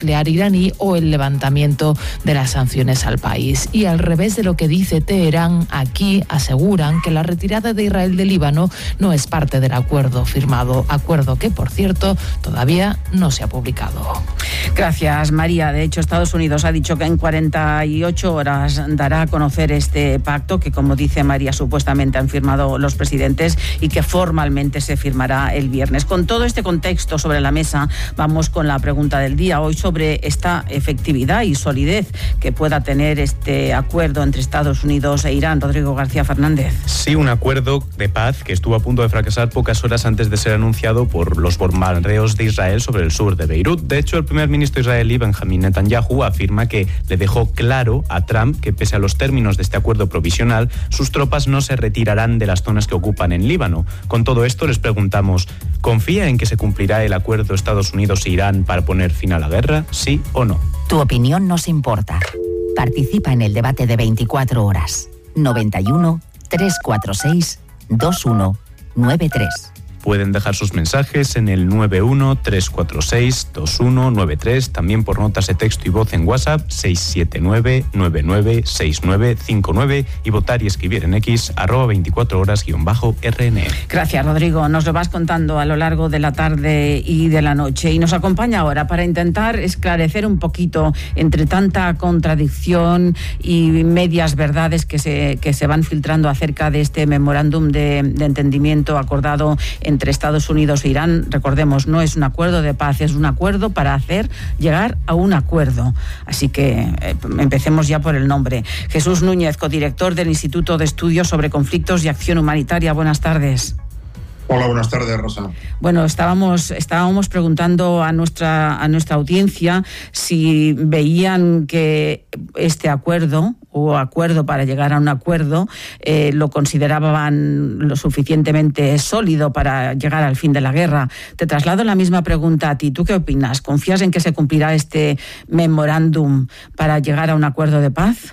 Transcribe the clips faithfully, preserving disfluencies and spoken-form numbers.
nuclear iraní o el levantamiento de las sanciones al país. Y al revés de lo que dice Teherán, aquí aseguran que la retirada de Israel del Líbano no es parte del acuerdo firmado, acuerdo que, por cierto, todavía no se ha publicado. Gracias, María. De hecho, Estados Unidos ha dicho que en cuarenta y ocho horas dará a conocer este pacto que, como dice María, supuestamente han firmado los presidentes y que formalmente se firmará el viernes. Con todo este contexto sobre la mesa, vamos con la pregunta del día. Hoy sobre esta efectividad y solidez que pueda tener este acuerdo entre Estados Unidos e Irán. Rodrigo García Fernández. Sí, un acuerdo de paz que estuvo a punto de fracasar pocas horas antes de ser anunciado por los bombardeos de Israel sobre el sur de Beirut. De hecho, el primer ministro israelí, Benjamín Netanyahu, afirma que le dejó claro a Trump que, pese a los términos de este acuerdo provisional, sus tropas no se retirarán de las zonas que ocupan en Líbano. Con todo esto, les preguntamos, ¿confía en que se cumplirá el acuerdo Estados Unidos e Irán para poner fin a la guerra? ¿Sí o no? Tu opinión nos importa. Participa en el debate de veinticuatro horas. noventa y uno, trescientos cuarenta y seis, veintiuno noventa y tres. Pueden dejar sus mensajes en el nueve uno, tres cuatro seis, dos uno nueve tres, también por notas de texto y voz en WhatsApp seis siete nueve, nueve nueve seis nueve cinco nueve y votar y escribir en X arroba veinticuatro horas guión bajo R N E. Gracias, Rodrigo. Nos lo vas contando a lo largo de la tarde y de la noche. Y nos acompaña ahora para intentar esclarecer un poquito entre tanta contradicción y medias verdades que se, que se van filtrando acerca de este memorándum de, de entendimiento acordado en entre Estados Unidos e Irán. Recordemos, no es un acuerdo de paz, es un acuerdo para hacer llegar a un acuerdo. Así que eh, empecemos ya por el nombre. Jesús Núñez, codirector del Instituto de Estudios sobre Conflictos y Acción Humanitaria. Buenas tardes. Hola, buenas tardes, Rosa. Bueno, estábamos, estábamos preguntando a nuestra, a nuestra audiencia si veían que este acuerdo o acuerdo para llegar a un acuerdo eh, lo consideraban lo suficientemente sólido para llegar al fin de la guerra. Te traslado la misma pregunta a ti. ¿Tú qué opinas? ¿Confías en que se cumplirá este memorándum para llegar a un acuerdo de paz?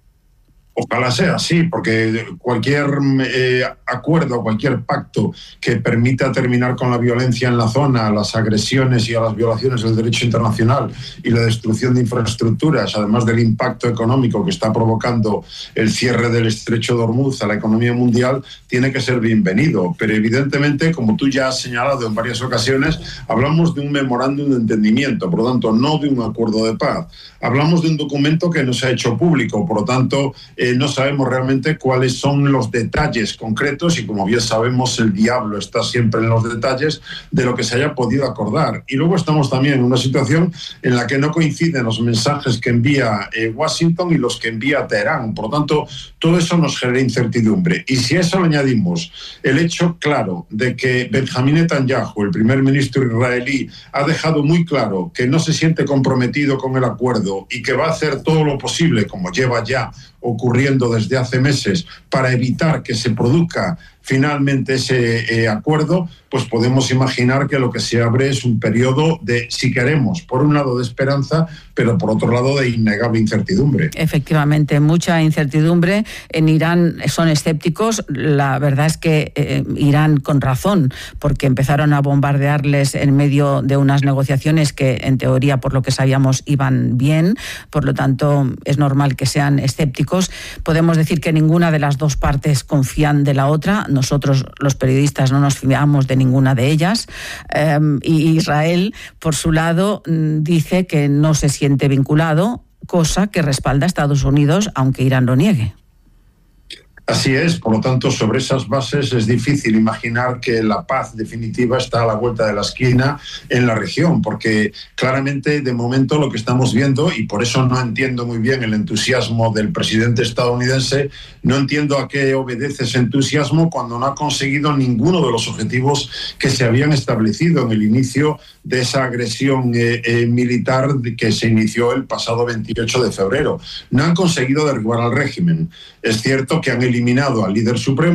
Ojalá sea así, porque cualquier eh, acuerdo, cualquier pacto que permita terminar con la violencia en la zona, las agresiones y a las violaciones del derecho internacional y la destrucción de infraestructuras, además del impacto económico que está provocando el cierre del estrecho de Hormuz a la economía mundial, tiene que ser bienvenido. Pero evidentemente, como tú ya has señalado en varias ocasiones, hablamos de un memorándum de entendimiento, por lo tanto, no de un acuerdo de paz. Hablamos de un documento que no se ha hecho público, por lo tanto, Eh, no sabemos realmente cuáles son los detalles concretos y, como bien sabemos, el diablo está siempre en los detalles de lo que se haya podido acordar. Y luego estamos también en una situación en la que no coinciden los mensajes que envía eh, Washington y los que envía Teherán. Por lo tanto, todo eso nos genera incertidumbre. Y si a eso le añadimos el hecho claro de que Benjamín Netanyahu, el primer ministro israelí, ha dejado muy claro que no se siente comprometido con el acuerdo y que va a hacer todo lo posible, como lleva ya ocurriendo desde hace meses, para evitar que se produzca finalmente ese eh, acuerdo, pues podemos imaginar que lo que se abre es un periodo de, si queremos, por un lado de esperanza, pero por otro lado de innegable incertidumbre. Efectivamente, mucha incertidumbre. En Irán son escépticos. La verdad es que eh, Irán con razón, porque empezaron a bombardearles en medio de unas negociaciones que, en teoría, por lo que sabíamos, iban bien. Por lo tanto, es normal que sean escépticos. Podemos decir que ninguna de las dos partes confían de la otra. Nosotros, los periodistas, no nos fiamos de ninguna de ellas. Eh, y Israel, por su lado, dice que no se siente vinculado, cosa que respalda a Estados Unidos, aunque Irán lo niegue. Así es, por lo tanto, sobre esas bases es difícil imaginar que la paz definitiva está a la vuelta de la esquina en la región, porque claramente de momento lo que estamos viendo, y por eso no entiendo muy bien el entusiasmo del presidente estadounidense, no entiendo a qué obedece ese entusiasmo cuando no ha conseguido ninguno de los objetivos que se habían establecido en el inicio de esa agresión eh, eh, militar que se inició el pasado veintiocho de febrero. No han conseguido derribar al régimen. Es cierto que han eliminado al líder supremo,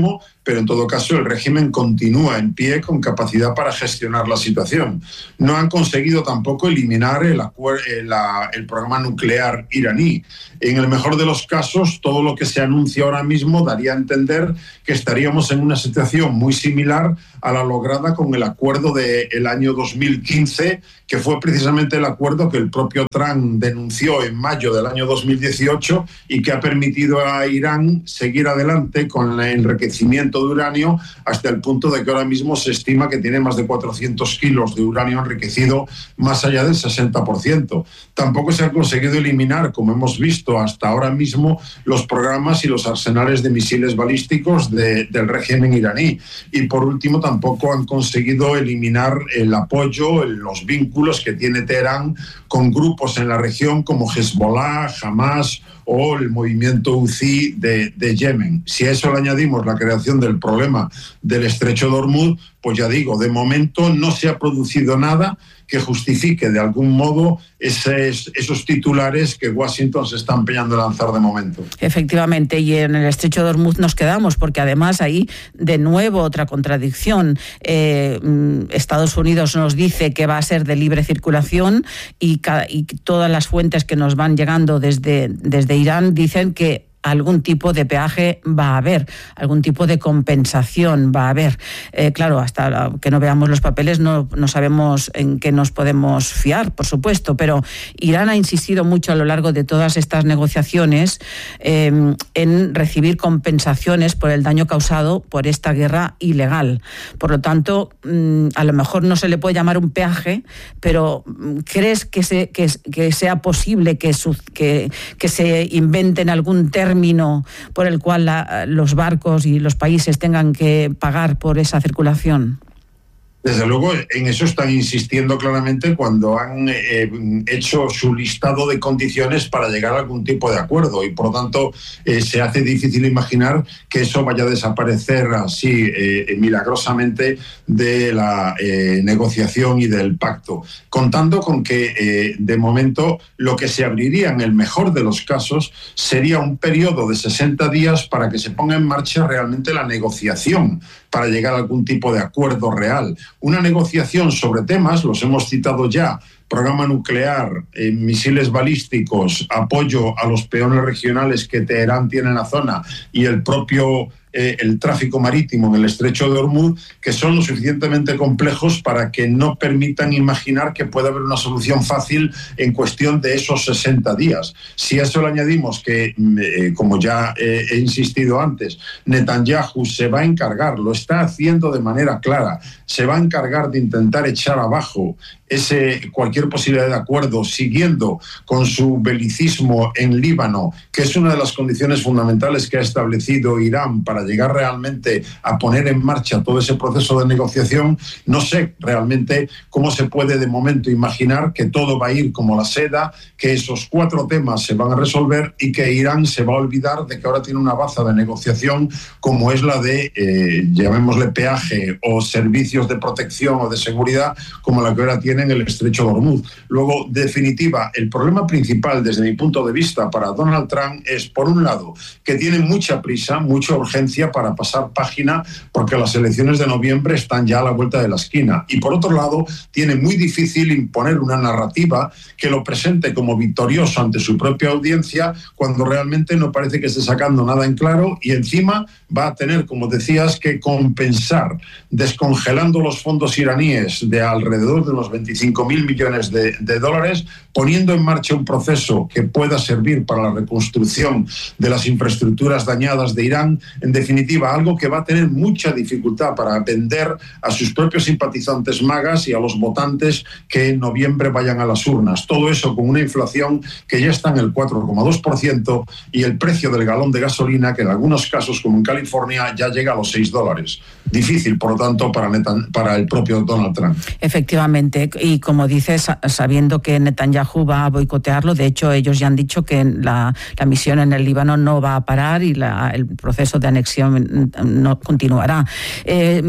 pero en todo caso el régimen continúa en pie con capacidad para gestionar la situación. No han conseguido tampoco eliminar el, el, el programa nuclear iraní. En el mejor de los casos, todo lo que se anuncia ahora mismo daría a entender que estaríamos en una situación muy similar a la lograda con el acuerdo del año dos mil quince, que fue precisamente el acuerdo que el propio Trump denunció en mayo del año dos mil dieciocho y que ha permitido a Irán seguir adelante con el enriquecimiento de uranio hasta el punto de que ahora mismo se estima que tiene más de cuatrocientos kilos de uranio enriquecido, más allá del sesenta por ciento. Tampoco se ha conseguido eliminar, como hemos visto hasta ahora mismo, los programas y los arsenales de misiles balísticos de, del régimen iraní. Y por último, tampoco han conseguido eliminar el apoyo, los vínculos que tiene Teherán con grupos en la región como Hezbollah, Hamas o el movimiento Houthi de, de Yemen. Si a eso le añadimos la creación del problema del estrecho de Hormuz, pues ya digo, de momento no se ha producido nada que justifique de algún modo esos, esos titulares que Washington se está empeñando en lanzar de momento. Efectivamente, y en el estrecho de Hormuz nos quedamos, porque además ahí de nuevo otra contradicción. Eh, Estados Unidos nos dice que va a ser de libre circulación y, cada, y todas las fuentes que nos van llegando desde, desde Irán dicen que algún tipo de peaje va a haber, algún tipo de compensación va a haber. Eh, claro, hasta que no veamos los papeles no, no sabemos en qué nos podemos fiar, por supuesto, pero Irán ha insistido mucho a lo largo de todas estas negociaciones eh, en recibir compensaciones por el daño causado por esta guerra ilegal. Por lo tanto, mmm, a lo mejor no se le puede llamar un peaje, pero ¿crees que, se, que, que sea posible que, su, que, que se inventen algún término término por el cual la, los barcos y los países tengan que pagar por esa circulación? Desde luego, en eso están insistiendo claramente cuando han eh, hecho su listado de condiciones para llegar a algún tipo de acuerdo y, por lo tanto, eh, se hace difícil imaginar que eso vaya a desaparecer así eh, milagrosamente de la eh, negociación y del pacto, contando con que, eh, de momento, lo que se abriría en el mejor de los casos sería un periodo de sesenta días para que se ponga en marcha realmente la negociación, para llegar a algún tipo de acuerdo real. Una negociación sobre temas, los hemos citado ya, programa nuclear, eh, misiles balísticos, apoyo a los peones regionales que Teherán tiene en la zona y el propio eh, el tráfico marítimo en el estrecho de Hormuz, que son lo suficientemente complejos para que no permitan imaginar que puede haber una solución fácil en cuestión de esos sesenta días. Si a eso le añadimos que, eh, como ya eh, he insistido antes, Netanyahu se va a encargar, lo está haciendo de manera clara, se va a encargar de intentar echar abajo ese cualquier posibilidad de acuerdo, siguiendo con su belicismo en Líbano, que es una de las condiciones fundamentales que ha establecido Irán para llegar realmente a poner en marcha todo ese proceso de negociación. No sé realmente cómo se puede de momento imaginar que todo va a ir como la seda, que esos cuatro temas se van a resolver y que Irán se va a olvidar de que ahora tiene una baza de negociación como es la de, eh, llamémosle peaje o servicios de protección o de seguridad, como la que ahora tiene en el estrecho de Hormuz. Luego, definitiva, el problema principal desde mi punto de vista para Donald Trump es, por un lado, que tiene mucha prisa, mucha urgencia para pasar página porque las elecciones de noviembre están ya a la vuelta de la esquina, y por otro lado, tiene muy difícil imponer una narrativa que lo presente como victorioso ante su propia audiencia cuando realmente no parece que esté sacando nada en claro, y encima va a tener, como decías, que compensar descongelando los fondos iraníes de alrededor de unos veinticinco mil millones de, de dólares, poniendo en marcha un proceso que pueda servir para la reconstrucción de las infraestructuras dañadas de Irán. En definitiva, algo que va a tener mucha dificultad para vender a sus propios simpatizantes magas y a los votantes que en noviembre vayan a las urnas. Todo eso con una inflación que ya está en el cuatro coma dos por ciento y el precio del galón de gasolina, que en algunos casos, como en California, ya llega a los seis dólares. Difícil, por lo tanto, para, Netan- para el propio Donald Trump. Efectivamente, y como dices, sabiendo que Netanyahu va a boicotearlo, de hecho ellos ya han dicho que la, la misión en el Líbano no va a parar y la, el proceso de anexión no continuará. Eh,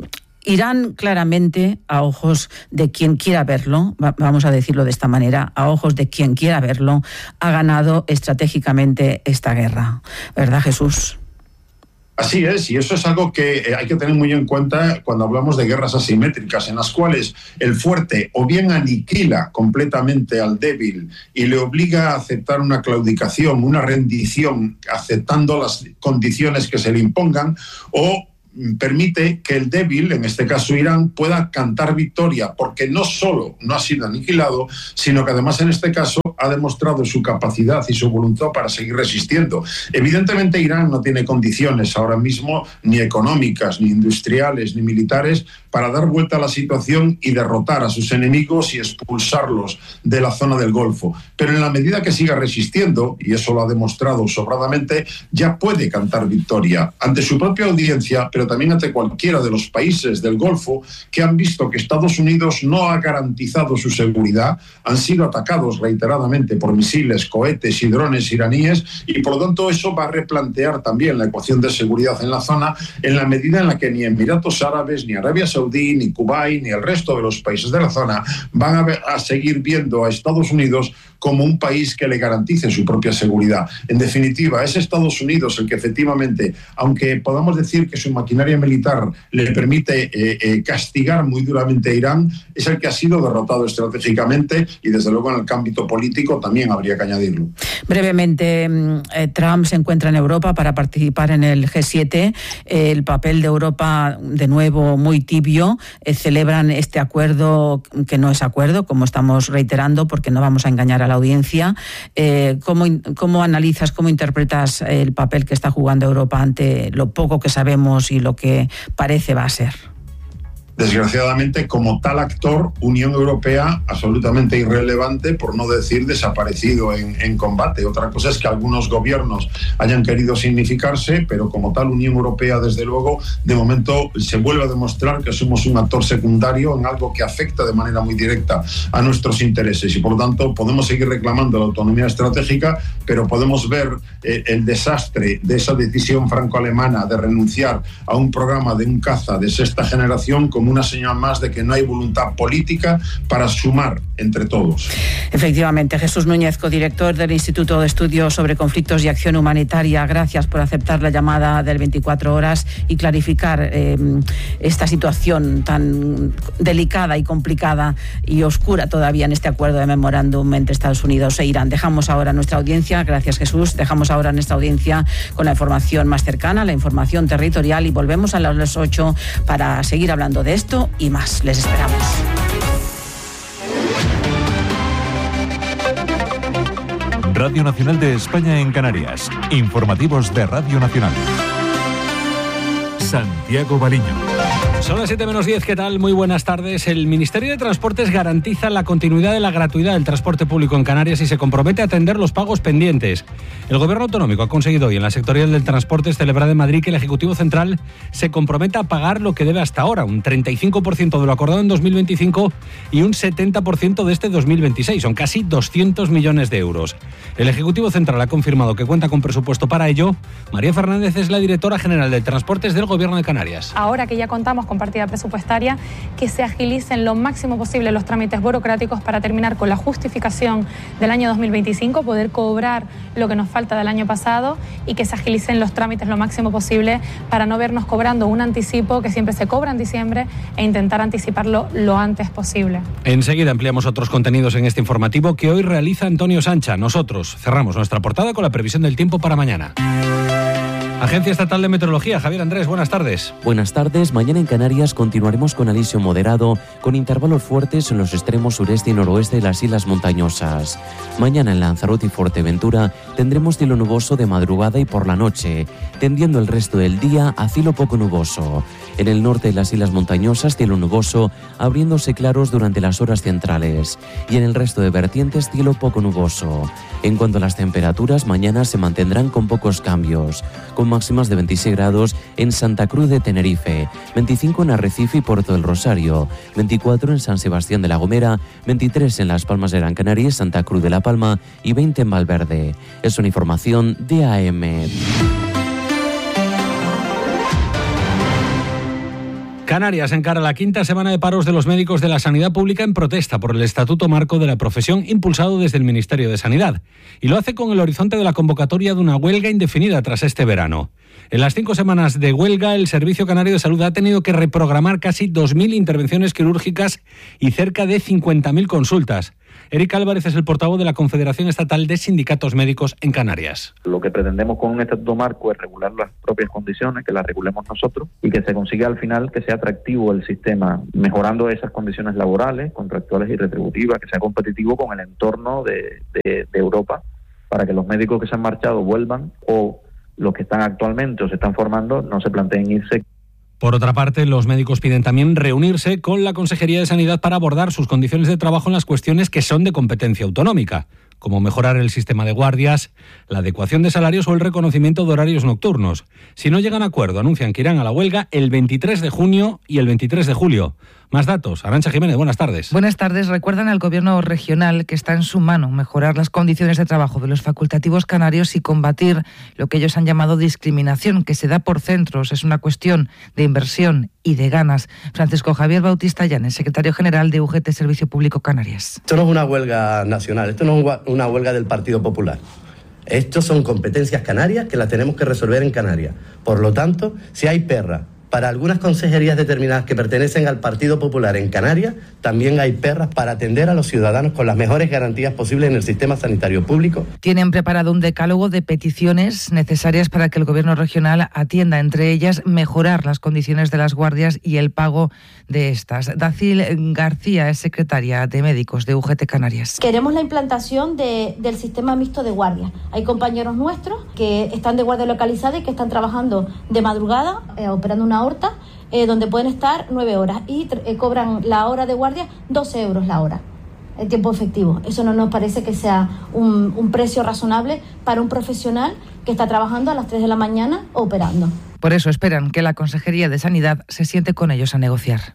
Irán, claramente, a ojos de quien quiera verlo, vamos a decirlo de esta manera, a ojos de quien quiera verlo, ha ganado estratégicamente esta guerra. ¿Verdad, Jesús? Así es, y eso es algo que hay que tener muy en cuenta cuando hablamos de guerras asimétricas, en las cuales el fuerte o bien aniquila completamente al débil y le obliga a aceptar una claudicación, una rendición, aceptando las condiciones que se le impongan, o permite que el débil, en este caso Irán, pueda cantar victoria, porque no solo no ha sido aniquilado, sino que además en este caso ha demostrado su capacidad y su voluntad para seguir resistiendo. Evidentemente Irán no tiene condiciones ahora mismo, ni económicas, ni industriales, ni militares, para dar vuelta a la situación y derrotar a sus enemigos y expulsarlos de la zona del Golfo. Pero en la medida que siga resistiendo, y eso lo ha demostrado sobradamente, ya puede cantar victoria ante su propia audiencia, pero también ante cualquiera de los países del Golfo que han visto que Estados Unidos no ha garantizado su seguridad, han sido atacados reiteradamente por misiles, cohetes y drones iraníes, y por lo tanto eso va a replantear también la ecuación de seguridad en la zona, en la medida en la que ni Emiratos Árabes, ni Arabia Saudí, ni Kuwait, ni el resto de los países de la zona van a, ver, a seguir viendo a Estados Unidos como un país que le garantice su propia seguridad. En definitiva, es Estados Unidos el que efectivamente, aunque podamos decir que su maquinaria militar le permite eh, eh, castigar muy duramente a Irán, es el que ha sido derrotado estratégicamente, y desde luego en el ámbito político también habría que añadirlo. Brevemente, eh, Trump se encuentra en Europa para participar en el G siete. Eh, el papel de Europa, de nuevo, muy tibio. Eh, celebran este acuerdo que no es acuerdo, como estamos reiterando, porque no vamos a engañar a la audiencia. Eh, ¿cómo, ¿Cómo analizas, cómo interpretas el papel que está jugando Europa ante lo poco que sabemos y lo que parece va a ser? Desgraciadamente, como tal actor, Unión Europea absolutamente irrelevante, por no decir desaparecido en, en combate. Otra cosa es que algunos gobiernos hayan querido significarse, pero como tal Unión Europea, desde luego, de momento se vuelve a demostrar que somos un actor secundario en algo que afecta de manera muy directa a nuestros intereses, y por lo tanto podemos seguir reclamando la autonomía estratégica, pero podemos ver eh, el desastre de esa decisión franco-alemana de renunciar a un programa de un caza de sexta generación como una señal más de que no hay voluntad política para sumar entre todos. Efectivamente, Jesús Núñez, codirector del Instituto de Estudios sobre Conflictos y Acción Humanitaria, gracias por aceptar la llamada del veinticuatro horas y clarificar eh, esta situación tan delicada y complicada y oscura todavía en este acuerdo de memorándum entre Estados Unidos e Irán. Dejamos ahora nuestra audiencia, gracias Jesús, dejamos ahora nuestra audiencia con la información más cercana, la información territorial, y volvemos a las ocho para seguir hablando de esto y más. Les esperamos. Radio Nacional de España en Canarias. Informativos de Radio Nacional. Santiago Baliño. Son las siete menos diez, ¿qué tal? Muy buenas tardes. El Ministerio de Transportes garantiza la continuidad de la gratuidad del transporte público en Canarias y se compromete a atender los pagos pendientes. El Gobierno autonómico ha conseguido hoy en la sectorial del transporte celebrada en Madrid que el Ejecutivo Central se comprometa a pagar lo que debe hasta ahora, un treinta y cinco por ciento de lo acordado en dos mil veinticinco y un setenta por ciento de este dos mil veintiséis, son casi doscientos millones de euros. El Ejecutivo Central ha confirmado que cuenta con presupuesto para ello. María Fernández es la directora general de Transportes del Gobierno de Canarias. Ahora que ya contamos con partida presupuestaria, que se agilicen lo máximo posible los trámites burocráticos para terminar con la justificación del año dos mil veinticinco, poder cobrar lo que nos falta del año pasado, y que se agilicen los trámites lo máximo posible para no vernos cobrando un anticipo que siempre se cobra en diciembre e intentar anticiparlo lo antes posible. Enseguida ampliamos otros contenidos en este informativo que hoy realiza Antonio Sancha. Nosotros cerramos nuestra portada con la previsión del tiempo para mañana. Agencia Estatal de Meteorología, Javier Andrés, buenas tardes. Buenas tardes. Mañana en Canarias continuaremos con alisio moderado, con intervalos fuertes en los extremos sureste y noroeste de las islas montañosas. Mañana en Lanzarote y Fuerteventura tendremos cielo nuboso de madrugada y por la noche, tendiendo el resto del día a cielo poco nuboso. En el norte de las islas montañosas, cielo nuboso, abriéndose claros durante las horas centrales. Y en el resto de vertientes, cielo poco nuboso. En cuanto a las temperaturas, mañana se mantendrán con pocos cambios, con máximas de veintiséis grados en Santa Cruz de Tenerife, veinticinco en Arrecife y Puerto del Rosario, veinticuatro en San Sebastián de la Gomera, veintitrés en Las Palmas de Gran Canaria y Santa Cruz de la Palma y veinte en Valverde. Es una información de A M. Canarias encara la quinta semana de paros de los médicos de la sanidad pública en protesta por el Estatuto Marco de la Profesión impulsado desde el Ministerio de Sanidad. Y lo hace con el horizonte de la convocatoria de una huelga indefinida tras este verano. En las cinco semanas de huelga, el Servicio Canario de Salud ha tenido que reprogramar casi dos mil intervenciones quirúrgicas y cerca de cincuenta mil consultas. Eric Álvarez es el portavoz de la Confederación Estatal de Sindicatos Médicos en Canarias. Lo que pretendemos con un estatuto marco es regular las propias condiciones, que las regulemos nosotros y que se consiga al final que sea atractivo el sistema, mejorando esas condiciones laborales, contractuales y retributivas, que sea competitivo con el entorno de, de, de Europa, para que los médicos que se han marchado vuelvan o los que están actualmente o se están formando no se planteen irse. Por otra parte, los médicos piden también reunirse con la Consejería de Sanidad para abordar sus condiciones de trabajo en las cuestiones que son de competencia autonómica, como mejorar el sistema de guardias, la adecuación de salarios o el reconocimiento de horarios nocturnos. Si no llegan a acuerdo, anuncian que irán a la huelga el veintitrés de junio y el veintitrés de julio. Más datos. Arantxa Jiménez, buenas tardes. Buenas tardes. Recuerdan al Gobierno regional que está en su mano mejorar las condiciones de trabajo de los facultativos canarios y combatir lo que ellos han llamado discriminación, que se da por centros. Es una cuestión de inversión y de ganas. Francisco Javier Bautista Llanes, secretario general de U G T Servicio Público Canarias. Esto no es una huelga nacional, esto no es una huelga del Partido Popular. Estos son competencias canarias que las tenemos que resolver en Canarias. Por lo tanto, si hay perras para algunas consejerías determinadas que pertenecen al Partido Popular en Canarias, también hay perras para atender a los ciudadanos con las mejores garantías posibles en el sistema sanitario público. Tienen preparado un decálogo de peticiones necesarias para que el Gobierno regional atienda, entre ellas mejorar las condiciones de las guardias y el pago de estas. Dacil García es secretaria de Médicos de U G T Canarias. Queremos la implantación de, del sistema mixto de guardias. Hay compañeros nuestros que están de guardia localizada y que están trabajando de madrugada, eh, operando una horta, eh, donde pueden estar nueve horas y eh, cobran la hora de guardia doce euros la hora, el tiempo efectivo. Eso no nos parece que sea un, un precio razonable para un profesional que está trabajando a las tres de la mañana operando. Por eso esperan que la Consejería de Sanidad se siente con ellos a negociar.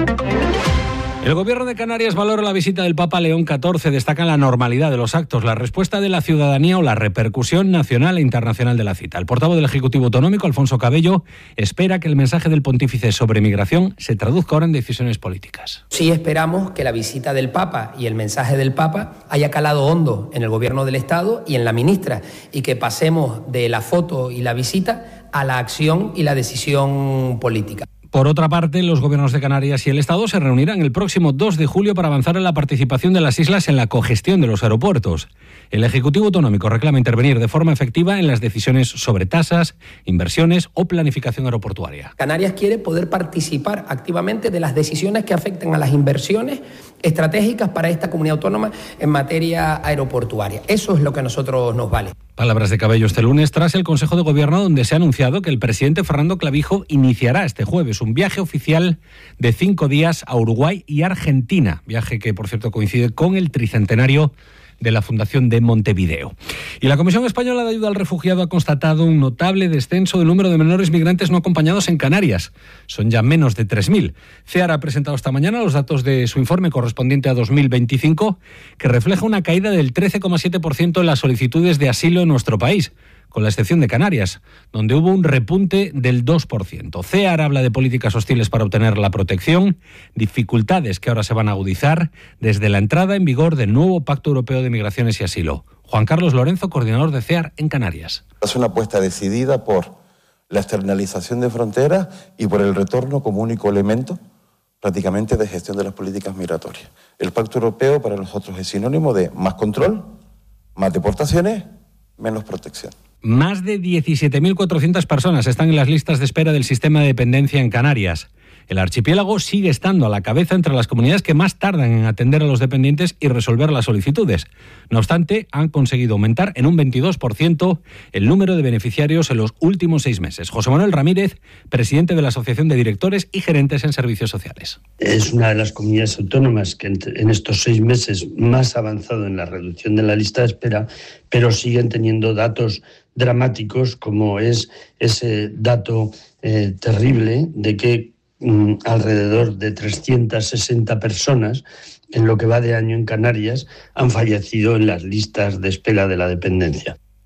El Gobierno de Canarias valora la visita del Papa León catorce, destaca la normalidad de los actos, la respuesta de la ciudadanía o la repercusión nacional e internacional de la cita. El portavoz del Ejecutivo Autonómico, Alfonso Cabello, espera que el mensaje del pontífice sobre migración se traduzca ahora en decisiones políticas. Sí esperamos que la visita del Papa y el mensaje del Papa haya calado hondo en el Gobierno del Estado y en la ministra, y que pasemos de la foto y la visita a la acción y la decisión política. Por otra parte, los gobiernos de Canarias y el Estado se reunirán el próximo dos de julio para avanzar en la participación de las islas en la cogestión de los aeropuertos. El Ejecutivo Autonómico reclama intervenir de forma efectiva en las decisiones sobre tasas, inversiones o planificación aeroportuaria. Canarias quiere poder participar activamente de las decisiones que afecten a las inversiones estratégicas para esta comunidad autónoma en materia aeroportuaria. Eso es lo que a nosotros nos vale. Palabras de Cabello este lunes tras el Consejo de Gobierno, donde se ha anunciado que el presidente Fernando Clavijo iniciará este jueves un viaje oficial de cinco días a Uruguay y Argentina, viaje que por cierto coincide con el tricentenario de la Fundación de Montevideo. Y la Comisión Española de Ayuda al Refugiado ha constatado un notable descenso del número de menores migrantes no acompañados en Canarias. Son ya menos de tres mil. CEAR ha presentado esta mañana los datos de su informe correspondiente a dos mil veinticinco, que refleja una caída del trece coma siete por ciento en las solicitudes de asilo en nuestro país, con la excepción de Canarias, donde hubo un repunte del dos por ciento. CEAR habla de políticas hostiles para obtener la protección, dificultades que ahora se van a agudizar desde la entrada en vigor del nuevo Pacto Europeo de Migraciones y Asilo. Juan Carlos Lorenzo, coordinador de CEAR en Canarias. Es una apuesta decidida por la externalización de fronteras y por el retorno como único elemento prácticamente de gestión de las políticas migratorias. El Pacto Europeo para nosotros es sinónimo de más control, más deportaciones, menos protección. Más de diecisiete mil cuatrocientas personas están en las listas de espera del sistema de dependencia en Canarias. El archipiélago sigue estando a la cabeza entre las comunidades que más tardan en atender a los dependientes y resolver las solicitudes. No obstante, han conseguido aumentar en un veintidós por ciento el número de beneficiarios en los últimos seis meses. José Manuel Ramírez, presidente de la Asociación de Directores y Gerentes en Servicios Sociales. Es una de las comunidades autónomas que en estos seis meses más ha avanzado en la reducción de la lista de espera, pero siguen teniendo datos dramáticos, como es ese dato eh, terrible de que mm, alrededor de trescientas sesenta personas en lo que va de año en Canarias han fallecido en las listas de espera de la dependencia.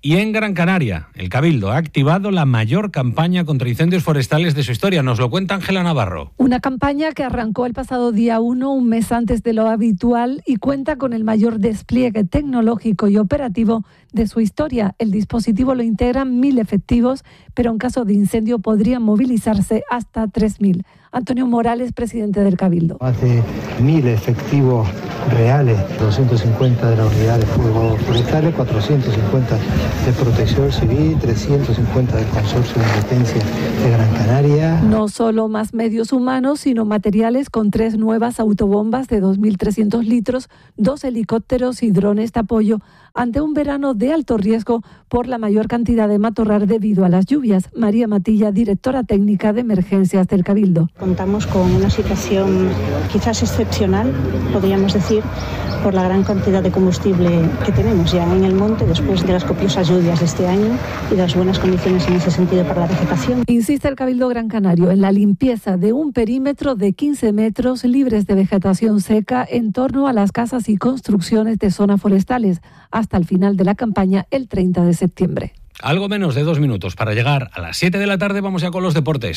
Y en Gran Canaria, el Cabildo ha activado la mayor campaña contra incendios forestales de su historia. Nos lo cuenta Ángela Navarro. Una campaña que arrancó el pasado día uno, un mes antes de lo habitual, y cuenta con el mayor despliegue tecnológico y operativo de su historia. El dispositivo lo integran mil efectivos, pero en caso de incendio podrían movilizarse hasta tres mil. Antonio Morales, presidente del Cabildo. Más de mil efectivos reales, doscientos cincuenta de la unidad de fuego forestales, cuatrocientos cincuenta de protección civil, trescientos cincuenta del consorcio de emergencia de Gran Canaria. No solo más medios humanos, sino materiales con tres nuevas autobombas de dos mil trescientos litros, dos helicópteros y drones de apoyo ante un verano de alto riesgo por la mayor cantidad de matorral debido a las lluvias. María Matilla, directora técnica de emergencias del Cabildo. Contamos con una situación quizás excepcional, podríamos decir, por la gran cantidad de combustible que tenemos ya en el monte después de las copiosas lluvias de este año y de las buenas condiciones en ese sentido para la vegetación. Insiste el Cabildo Gran Canario en la limpieza de un perímetro de quince metros libres de vegetación seca en torno a las casas y construcciones de zonas forestales hasta el final de la campaña el treinta de septiembre. Algo menos de dos minutos para llegar a las siete de la tarde. Vamos ya con los deportes.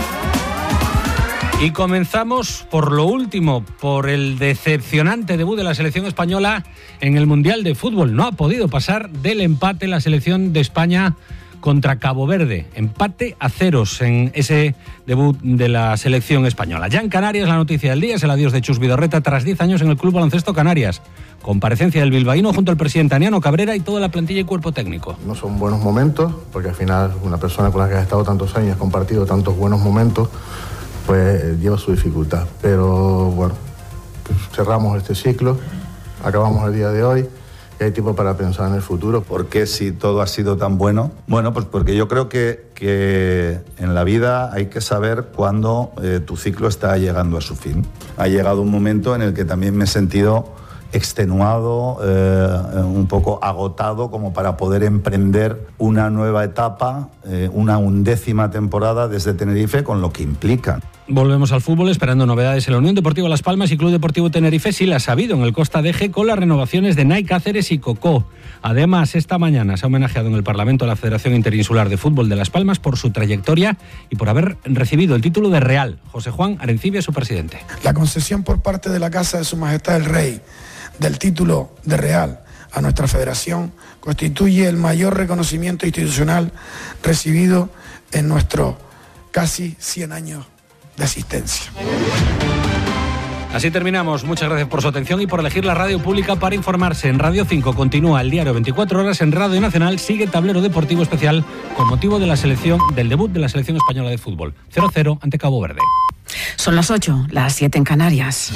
Y comenzamos por lo último, por el decepcionante debut de la selección española en el Mundial de Fútbol. No ha podido pasar del empate la selección de España contra Cabo Verde. Empate a ceros en ese debut de la selección española. Ya en Canarias, la noticia del día es el adiós de Chus Vidorreta tras diez años en el Club Baloncesto Canarias. Comparecencia del bilbaíno junto al presidente Aniano Cabrera y toda la plantilla y cuerpo técnico. No son buenos momentos, porque al final una persona con la que has estado tantos años, has compartido tantos buenos momentos, pues lleva su dificultad. Pero bueno, cerramos este ciclo, acabamos el día de hoy y hay tiempo para pensar en el futuro. ¿Por qué si todo ha sido tan bueno? Bueno, pues porque yo creo que, que en la vida hay que saber cuándo eh, tu ciclo está llegando a su fin. Ha llegado un momento en el que también me he sentido extenuado, eh, un poco agotado como para poder emprender una nueva etapa, eh, una undécima temporada desde Tenerife, con lo que implica. Volvemos al fútbol esperando novedades en la Unión Deportiva Las Palmas y Club Deportivo Tenerife. Sí las ha habido en el Costa de Eje con las renovaciones de Nike, Cáceres y Cocó. Además, esta mañana se ha homenajeado en el Parlamento a la Federación Interinsular de Fútbol de Las Palmas por su trayectoria y por haber recibido el título de Real. José Juan Arencibia, su presidente. La concesión por parte de la Casa de Su Majestad el Rey del título de Real a nuestra federación constituye el mayor reconocimiento institucional recibido en nuestros casi cien años de existencia. Así terminamos. Muchas gracias por su atención y por elegir la radio pública para informarse. En Radio cinco continúa el diario veinticuatro horas. En Radio Nacional sigue tablero deportivo especial con motivo de la selección del debut de la selección española de fútbol. cero cero ante Cabo Verde. Son las ocho, las siete en Canarias.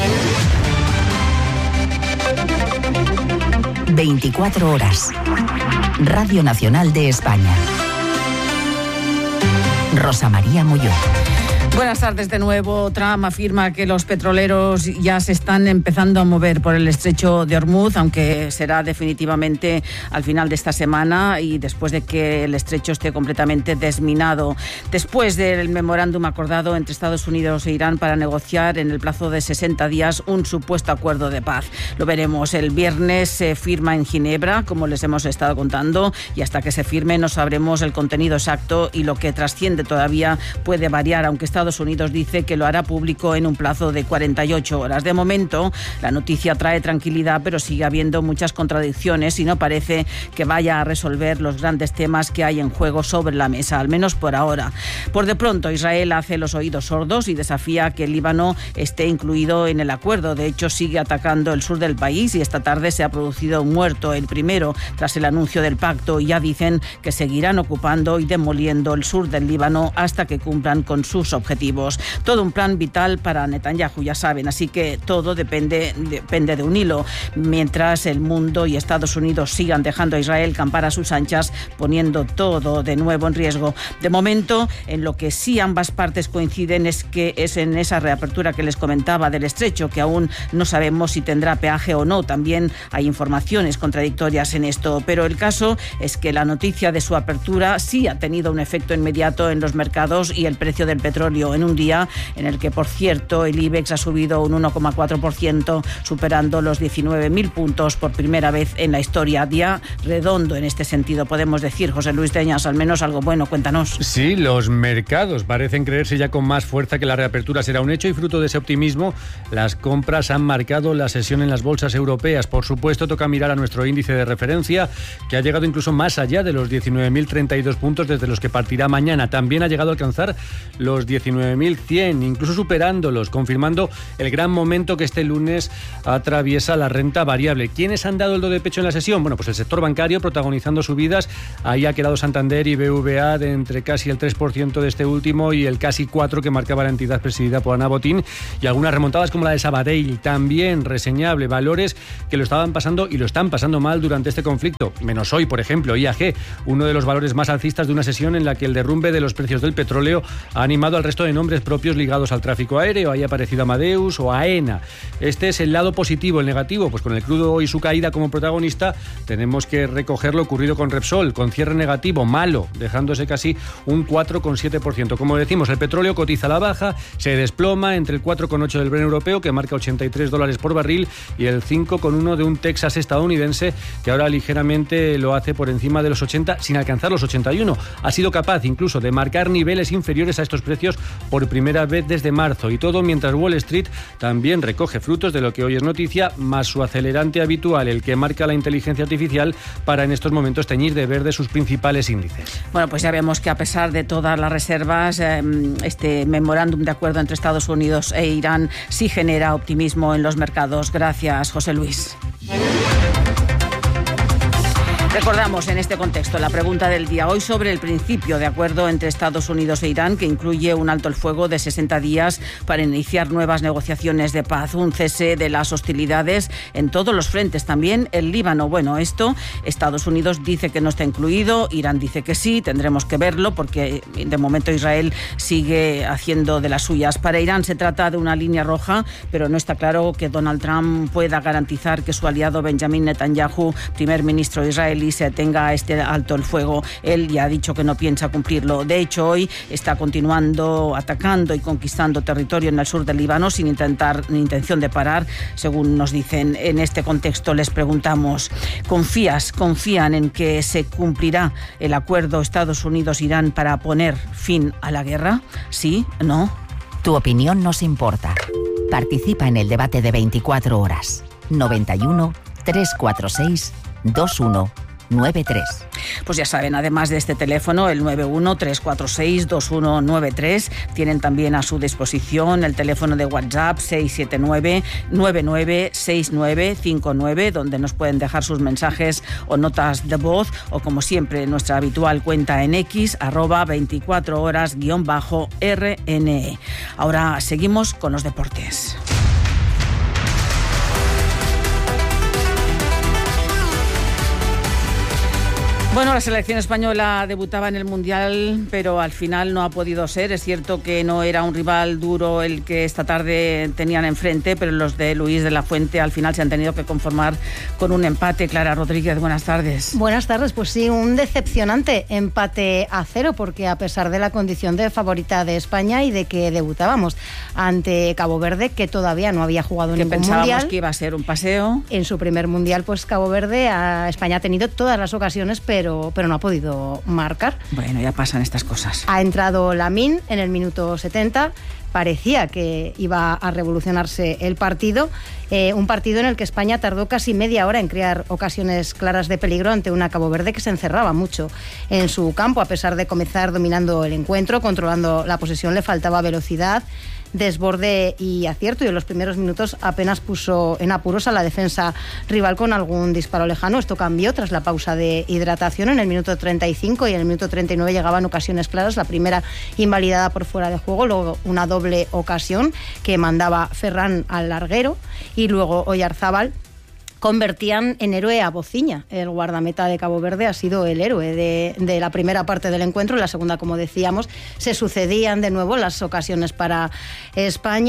veinticuatro horas. Radio Nacional de España. Rosa María Molló. Buenas tardes de nuevo. Trump afirma que los petroleros ya se están empezando a mover por el estrecho de Hormuz, aunque será definitivamente al final de esta semana y después de que el estrecho esté completamente desminado. Después del memorándum acordado entre Estados Unidos e Irán para negociar en el plazo de sesenta días un supuesto acuerdo de paz. Lo veremos. El viernes se firma en Ginebra, como les hemos estado contando, y hasta que se firme no sabremos el contenido exacto y lo que trasciende todavía puede variar, aunque Estados Unidos dice que lo hará público en un plazo de cuarenta y ocho horas. De momento, la noticia trae tranquilidad, pero sigue habiendo muchas contradicciones y no parece que vaya a resolver los grandes temas que hay en juego sobre la mesa, al menos por ahora. Por de pronto, Israel hace los oídos sordos y desafía que el Líbano esté incluido en el acuerdo. De hecho, sigue atacando el sur del país y esta tarde se ha producido un muerto, el primero, tras el anuncio del pacto, y ya dicen que seguirán ocupando y demoliendo el sur del Líbano hasta que cumplan con sus objetivos. Todo un plan vital para Netanyahu, ya saben, así que todo depende, depende de un hilo. Mientras el mundo y Estados Unidos sigan dejando a Israel campar a sus anchas, poniendo todo de nuevo en riesgo. De momento, en lo que sí ambas partes coinciden es que es en esa reapertura que les comentaba del estrecho, que aún no sabemos si tendrá peaje o no. También hay informaciones contradictorias en esto, pero el caso es que la noticia de su apertura sí ha tenido un efecto inmediato en los mercados y el precio del petróleo petróleo, en un día en el que, por cierto, el IBEX ha subido un uno coma cuatro por ciento, superando los diecinueve mil puntos por primera vez en la historia. Día redondo en este sentido, podemos decir. José Luis Deñas, al menos algo bueno, cuéntanos. Sí, los mercados parecen creerse ya con más fuerza que la reapertura será un hecho, y fruto de ese optimismo, las compras han marcado la sesión en las bolsas europeas. Por supuesto, toca mirar a nuestro índice de referencia, que ha llegado incluso más allá de los diecinueve mil treinta y dos puntos desde los que partirá mañana. También ha llegado a alcanzar los diecinueve mil cien, incluso superándolos, confirmando el gran momento que este lunes atraviesa la renta variable. ¿Quiénes han dado el do de pecho en la sesión? Bueno, pues el sector bancario protagonizando subidas. Ahí ha quedado Santander y B B V A de entre casi el tres por ciento de este último y el casi cuatro por ciento que marcaba la entidad presidida por Ana Botín, y algunas remontadas como la de Sabadell, también reseñable. Valores que lo estaban pasando y lo están pasando mal durante este conflicto, menos hoy, por ejemplo, I A G, uno de los valores más alcistas de una sesión en la que el derrumbe de los precios del petróleo ha animado al resto de nombres propios ligados al tráfico aéreo. Ahí ha aparecido Amadeus o AENA. Este es el lado positivo. El negativo, pues con el crudo y su caída como protagonista, tenemos que recoger lo ocurrido con Repsol, con cierre negativo, malo, dejándose casi un cuatro coma siete por ciento. Como decimos, el petróleo cotiza a la baja, se desploma entre el cuatro coma ocho del Brent europeo, que marca ochenta y tres dólares por barril, y el cinco coma uno de un Texas estadounidense, que ahora ligeramente lo hace por encima de los ochenta, sin alcanzar los ochenta y uno. Ha sido capaz incluso de marcar niveles inferiores a estos precios por primera vez desde marzo, y todo mientras Wall Street también recoge frutos de lo que hoy es noticia, más su acelerante habitual, el que marca la inteligencia artificial, para en estos momentos teñir de verde sus principales índices. Bueno, pues ya vemos que a pesar de todas las reservas, eh, este memorándum de acuerdo entre Estados Unidos e Irán sí genera optimismo en los mercados. Gracias, José Luis. Recordamos en este contexto la pregunta del día hoy sobre el principio de acuerdo entre Estados Unidos e Irán, que incluye un alto el fuego de sesenta días para iniciar nuevas negociaciones de paz, un cese de las hostilidades en todos los frentes, también el Líbano. Bueno, esto Estados Unidos dice que no está incluido, Irán dice que sí, tendremos que verlo porque de momento Israel sigue haciendo de las suyas. Para Irán se trata de una línea roja, pero no está claro que Donald Trump pueda garantizar que su aliado Benjamin Netanyahu, primer ministro israelí, se tenga este alto el fuego. Él ya ha dicho que no piensa cumplirlo. De hecho, hoy está continuando atacando y conquistando territorio en el sur del Líbano sin intentar ni intención de parar, según nos dicen. En este contexto les preguntamos, ¿confías, confían en que se cumplirá el acuerdo Estados Unidos-Irán para poner fin a la guerra? ¿Sí? ¿No? Tu opinión nos importa. Participa en el debate de veinticuatro horas. noventa y uno, trescientos cuarenta y seis, veintiuno nueve tres. Pues ya saben, además de este teléfono, el nueve uno, tres cuatro seis, dos uno nueve tres, tienen también a su disposición el teléfono de WhatsApp seis siete nueve, nueve nueve seis nueve cinco nueve, donde nos pueden dejar sus mensajes o notas de voz, o como siempre, nuestra habitual cuenta en X, arroba veinticuatro horas guión bajo R N E. Ahora seguimos con los deportes. Bueno, la selección española debutaba en el Mundial, pero al final no ha podido ser. Es cierto que no era un rival duro el que esta tarde tenían enfrente, pero los de Luis de la Fuente al final se han tenido que conformar con un empate. Clara Rodríguez, buenas tardes. Buenas tardes, pues sí, un decepcionante empate a cero, porque a pesar de la condición de favorita de España y de que debutábamos ante Cabo Verde, que todavía no había jugado que ningún pensábamos Mundial. Que iba a ser un paseo. En su primer Mundial, pues Cabo Verde, a España ha tenido todas las ocasiones, pero Pero, pero no ha podido marcar. Bueno, ya pasan estas cosas. Ha entrado Lamine en el minuto setenta. Parecía que iba a revolucionarse el partido. Eh, un partido en el que España tardó casi media hora en crear ocasiones claras de peligro ante una Cabo Verde que se encerraba mucho en su campo. A pesar de comenzar dominando el encuentro, controlando la posesión, le faltaba velocidad, desborde y acierto, y en los primeros minutos apenas puso en apuros a la defensa rival con algún disparo lejano. Esto cambió tras la pausa de hidratación en el minuto treinta y cinco, y en el minuto treinta y nueve llegaban ocasiones claras, la primera invalidada por fuera de juego, luego una doble ocasión que mandaba Ferran al larguero, y luego Oyarzábal convertían en héroe a Bociña. El guardameta de Cabo Verde ha sido el héroe de, de la primera parte del encuentro. En la segunda, como decíamos, se sucedían de nuevo las ocasiones para España.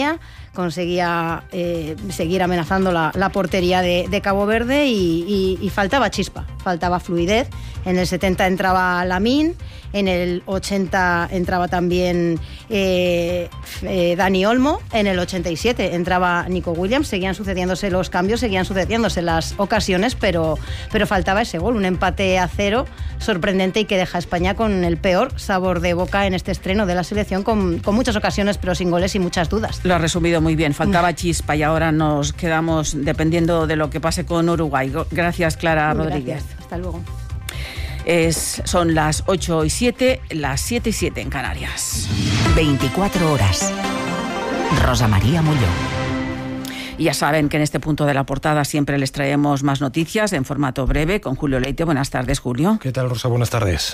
conseguía eh, seguir amenazando la, la portería de, de Cabo Verde y, y, y faltaba chispa, faltaba fluidez. En el setenta entraba Lamine, en el ochenta entraba también eh, eh, Dani Olmo, en el ochenta y siete entraba Nico Williams. Seguían sucediéndose los cambios, seguían sucediéndose las ocasiones, pero, pero faltaba ese gol, un empate a cero sorprendente y que deja a España con el peor sabor de boca en este estreno de la selección, con, con muchas ocasiones pero sin goles y muchas dudas. Lo has resumido muy bien, faltaba chispa y ahora nos quedamos dependiendo de lo que pase con Uruguay. Gracias, Clara Muy Rodríguez. Gracias. Hasta luego. Es, son las ocho y siete, las siete y siete en Canarias. veinticuatro horas. Rosa María Molló. Y ya saben que en este punto de la portada siempre les traemos más noticias en formato breve con Julio Leite. Buenas tardes, Julio. ¿Qué tal, Rosa? Buenas tardes.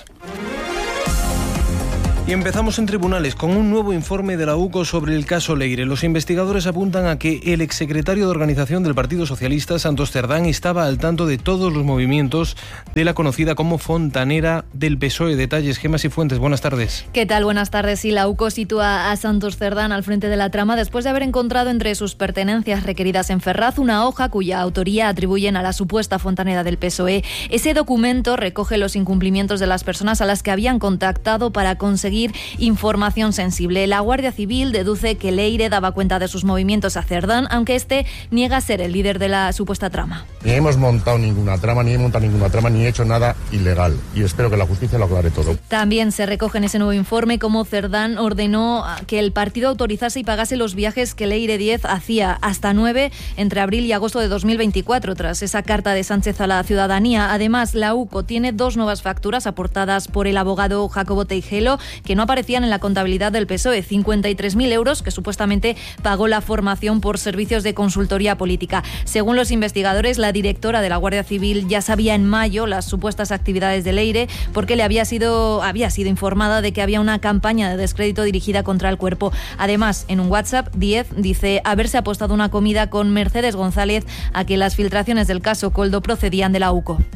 Y empezamos en tribunales con un nuevo informe de la U C O sobre el caso Leire. Los investigadores apuntan a que el exsecretario de organización del Partido Socialista, Santos Cerdán, estaba al tanto de todos los movimientos de la conocida como fontanera del P S O E. Detalles, Gemas y Fuentes, buenas tardes. ¿Qué tal? Buenas tardes. Y la U C O sitúa a Santos Cerdán al frente de la trama después de haber encontrado entre sus pertenencias requeridas en Ferraz una hoja cuya autoría atribuyen a la supuesta fontanera del P S O E. Ese documento recoge los incumplimientos de las personas a las que habían contactado para conseguir información sensible. La Guardia Civil deduce que Leire daba cuenta de sus movimientos a Cerdán, aunque este niega ser el líder de la supuesta trama. Ni hemos montado ninguna trama, ni he montado ninguna trama, ni he hecho nada ilegal. Y espero que la justicia lo aclare todo. También se recoge en ese nuevo informe cómo Cerdán ordenó que el partido autorizase y pagase los viajes que Leire Díez hacía, hasta nueve, entre abril y agosto de dos mil veinticuatro, tras esa carta de Sánchez a la ciudadanía. Además, la U C O tiene dos nuevas facturas aportadas por el abogado Jacobo Teijelo, que no aparecían en la contabilidad del P S O E, cincuenta y tres mil euros que supuestamente pagó la formación por servicios de consultoría política. Según los investigadores, la directora de la Guardia Civil ya sabía en mayo las supuestas actividades de Leire porque le había sido, había sido informada de que había una campaña de descrédito dirigida contra el cuerpo. Además, en un WhatsApp, Díez dice haberse apostado una comida con Mercedes González a que las filtraciones del caso Coldo procedían de la U C O.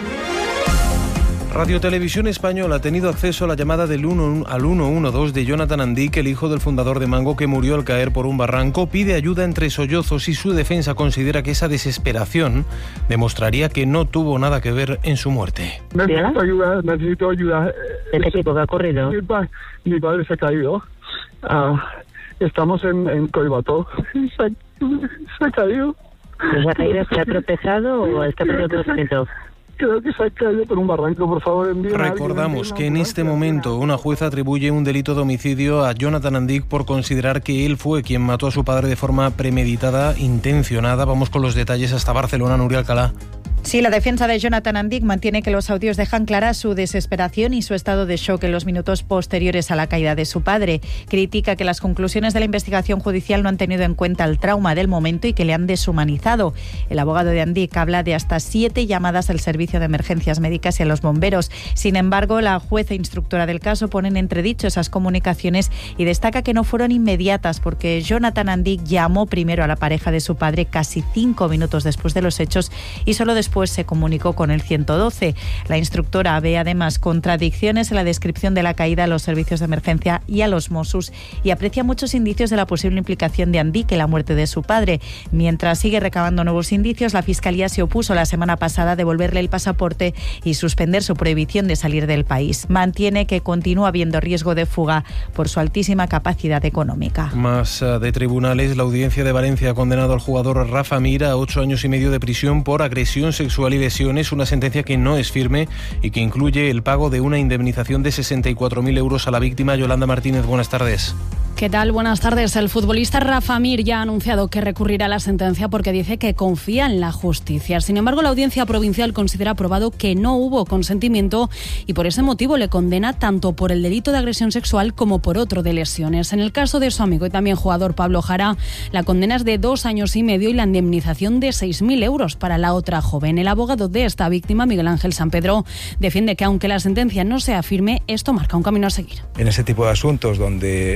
Radio Televisión Española ha tenido acceso a la llamada del uno al uno uno dos de Jonathan Andic, el hijo del fundador de Mango que murió al caer por un barranco. Pide ayuda entre sollozos y su defensa considera que esa desesperación demostraría que no tuvo nada que ver en su muerte. Necesito ayuda, necesito ayuda. ¿De qué tipo? ¿Qué ha ocurrido? Mi, pa, mi padre se ha caído. Uh, estamos en, en Coibató. Se ha, se ha caído. ¿Se ha caído? ¿Se ha tropezado o está perdiendo conocimiento? Creo que se ha caído por un barranco, por favor, envíen. Recordamos que en este momento una jueza atribuye un delito de homicidio a Jonathan Andic por considerar que él fue quien mató a su padre de forma premeditada, intencionada. Vamos con los detalles hasta Barcelona, Nuria Alcalá. Sí, la defensa de Jonathan Andic mantiene que los audios dejan clara su desesperación y su estado de shock en los minutos posteriores a la caída de su padre. Critica que las conclusiones de la investigación judicial no han tenido en cuenta el trauma del momento y que le han deshumanizado. El abogado de Andic habla de hasta siete llamadas al servicio de emergencias médicas y a los bomberos. Sin embargo, la jueza instructora del caso pone en entredicho esas comunicaciones y destaca que no fueron inmediatas porque Jonathan Andic llamó primero a la pareja de su padre casi cinco minutos después de los hechos y solo después Pues se comunicó con el ciento doce. La instructora ve además contradicciones en la descripción de la caída a los servicios de emergencia y a los Mossos y aprecia muchos indicios de la posible implicación de Andic en la muerte de su padre. Mientras sigue recabando nuevos indicios, la Fiscalía se opuso la semana pasada a devolverle el pasaporte y suspender su prohibición de salir del país. Mantiene que continúa habiendo riesgo de fuga por su altísima capacidad económica. Más de tribunales, la Audiencia de Valencia ha condenado al jugador Rafa Mir a ocho años y medio de prisión por agresión sexual sexual y lesiones, una sentencia que no es firme y que incluye el pago de una indemnización de sesenta y cuatro mil euros a la víctima. Yolanda Martínez, buenas tardes. ¿Qué tal? Buenas tardes. El futbolista Rafa Mir ya ha anunciado que recurrirá a la sentencia porque dice que confía en la justicia. Sin embargo, la Audiencia Provincial considera probado que no hubo consentimiento y por ese motivo le condena tanto por el delito de agresión sexual como por otro de lesiones. En el caso de su amigo y también jugador Pablo Jara, la condena es de dos años y medio y la indemnización de seis mil euros para la otra joven. El abogado de esta víctima, Miguel Ángel Sampedro, defiende que aunque la sentencia no sea firme, esto marca un camino a seguir. En ese tipo de asuntos donde eh,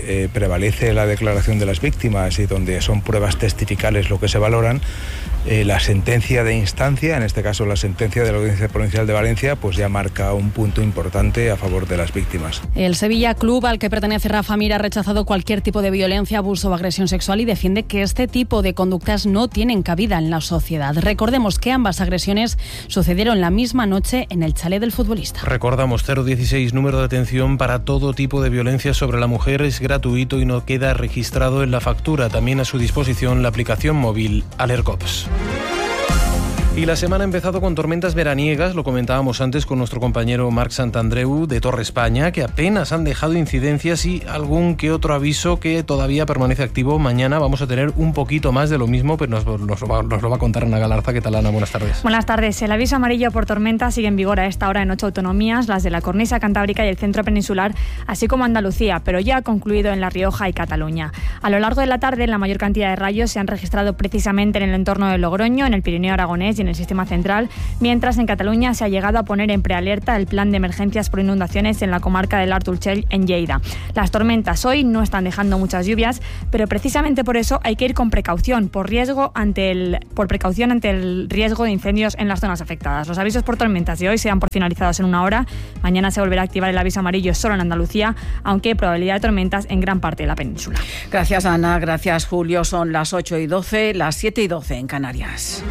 prevalece la declaración de las víctimas y donde son pruebas testificales lo que se valoran, eh, la sentencia de instancia, en este caso la sentencia de la Audiencia Provincial de Valencia, pues ya marca un punto importante a favor de las víctimas. El Sevilla, club al que pertenece Rafa Mir, ha rechazado cualquier tipo de violencia, abuso o agresión sexual y defiende que este tipo de conductas no tienen cabida en la sociedad. Recordemos que ambas agresiones sucedieron la misma noche en el chalet del futbolista. Recordamos, cero dieciséis, número de atención para todo tipo de violencia sobre la mujer, es gratuito y no queda registrado en la factura. También a su disposición la aplicación móvil Alercops. Y la semana ha empezado con tormentas veraniegas, lo comentábamos antes con nuestro compañero Marc Santandreu de Torre España, que apenas han dejado incidencias y algún que otro aviso que todavía permanece activo. Mañana vamos a tener un poquito más de lo mismo, pero nos, nos, lo, va, nos lo va a contar Ana Galarza. ¿Qué tal, Ana? Buenas tardes. Buenas tardes. El aviso amarillo por tormenta sigue en vigor a esta hora en ocho autonomías, las de la cornisa cantábrica y el centro peninsular, así como Andalucía, pero ya ha concluido en La Rioja y Cataluña. A lo largo de la tarde, la mayor cantidad de rayos se han registrado precisamente en el entorno de Logroño, en el Pirineo aragonés y en el sistema central, mientras en Cataluña se ha llegado a poner en prealerta el plan de emergencias por inundaciones en la comarca del Arc Urgell en Lleida. Las tormentas hoy no están dejando muchas lluvias, pero precisamente por eso hay que ir con precaución, por riesgo ante el por precaución ante el riesgo de incendios en las zonas afectadas. Los avisos por tormentas de hoy se dan por finalizados en una hora. Mañana se volverá a activar el aviso amarillo solo en Andalucía, aunque hay probabilidad de tormentas en gran parte de la península. Gracias, Ana. Gracias, Julio. Son las ocho y doce, las siete y doce en Canarias.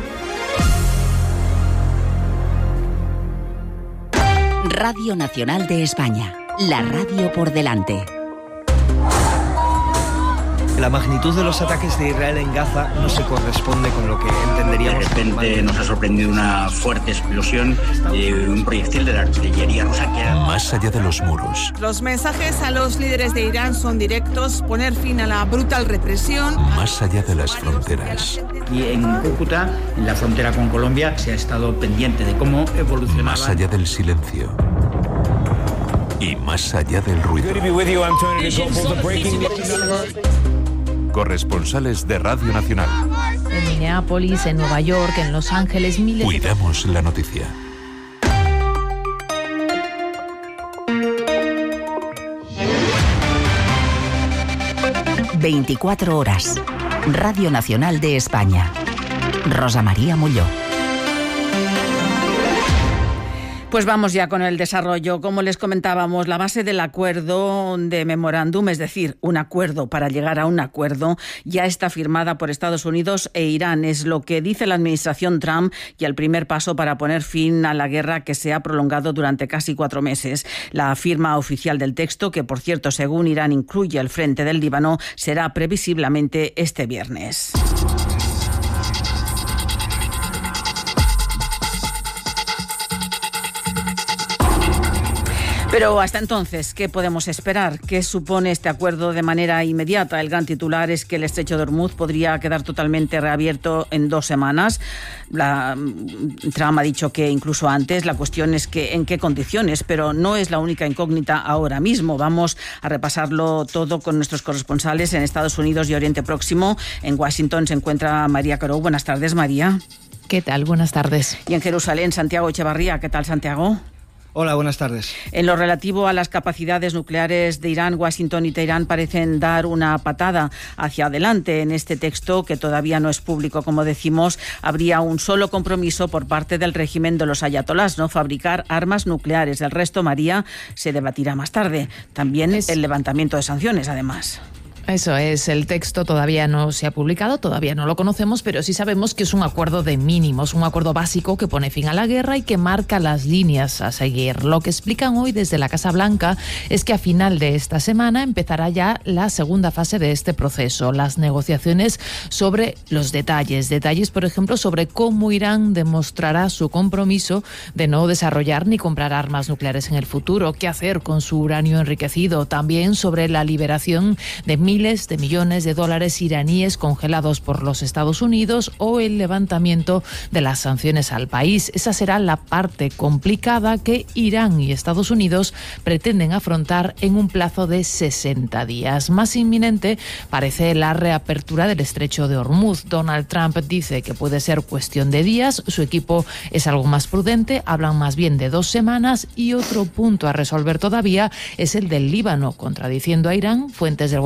Radio Nacional de España, la radio por delante. La magnitud de los ataques de Israel en Gaza no se corresponde con lo que entenderíamos. De repente nos ha sorprendido una fuerte explosión de un proyectil de la artillería rusa que era... Más allá de los muros. Los mensajes a los líderes de Irán son directos: poner fin a la brutal represión. Más allá de las fronteras. Y en Cúcuta, en la frontera con Colombia, se ha estado pendiente de cómo evolucionaba. Más allá del silencio. Y más allá del ruido. Corresponsales de Radio Nacional. En Minneapolis, en Nueva York, en Los Ángeles, miles de... Cuidamos la noticia. veinticuatro horas. Radio Nacional de España. Rosa María Molló. Pues vamos ya con el desarrollo. Como les comentábamos, la base del acuerdo de memorándum, es decir, un acuerdo para llegar a un acuerdo, ya está firmada por Estados Unidos e Irán. Es lo que dice la administración Trump y el primer paso para poner fin a la guerra que se ha prolongado durante casi cuatro meses. La firma oficial del texto, que por cierto, según Irán, incluye el frente del Líbano, será previsiblemente este viernes. Pero hasta entonces, ¿qué podemos esperar? ¿Qué supone este acuerdo de manera inmediata? El gran titular es que el estrecho de Hormuz podría quedar totalmente reabierto en dos semanas. La, Trump ha dicho que incluso antes. La cuestión es que en qué condiciones, pero no es la única incógnita ahora mismo. Vamos a repasarlo todo con nuestros corresponsales en Estados Unidos y Oriente Próximo. En Washington se encuentra María Caro. Buenas tardes, María. ¿Qué tal? Buenas tardes. Y en Jerusalén, Santiago Echevarría. ¿Qué tal, Santiago? Hola, buenas tardes. En lo relativo a las capacidades nucleares de Irán, Washington y Teherán parecen dar una patada hacia adelante. En este texto, que todavía no es público, como decimos, habría un solo compromiso por parte del régimen de los ayatolás, no fabricar armas nucleares. El resto, María, se debatirá más tarde. También es... el levantamiento de sanciones, además. Eso es, el texto todavía no se ha publicado, todavía no lo conocemos, pero sí sabemos que es un acuerdo de mínimos, un acuerdo básico que pone fin a la guerra y que marca las líneas a seguir. Lo que explican hoy desde la Casa Blanca es que a final de esta semana empezará ya la segunda fase de este proceso, las negociaciones sobre los detalles, detalles por ejemplo sobre cómo Irán demostrará su compromiso de no desarrollar ni comprar armas nucleares en el futuro, qué hacer con su uranio enriquecido, también sobre la liberación de miles de millones de dólares iraníes congelados por los Estados Unidos o el levantamiento de las sanciones al país. Esa será la parte complicada que Irán y Estados Unidos pretenden afrontar en un plazo de sesenta días. Más inminente parece la reapertura del estrecho de Hormuz. Donald Trump dice que puede ser cuestión de días, su equipo es algo más prudente, hablan más bien de dos semanas y otro punto a resolver todavía es el del Líbano, contradiciendo a Irán. Fuentes del gobierno estadounidense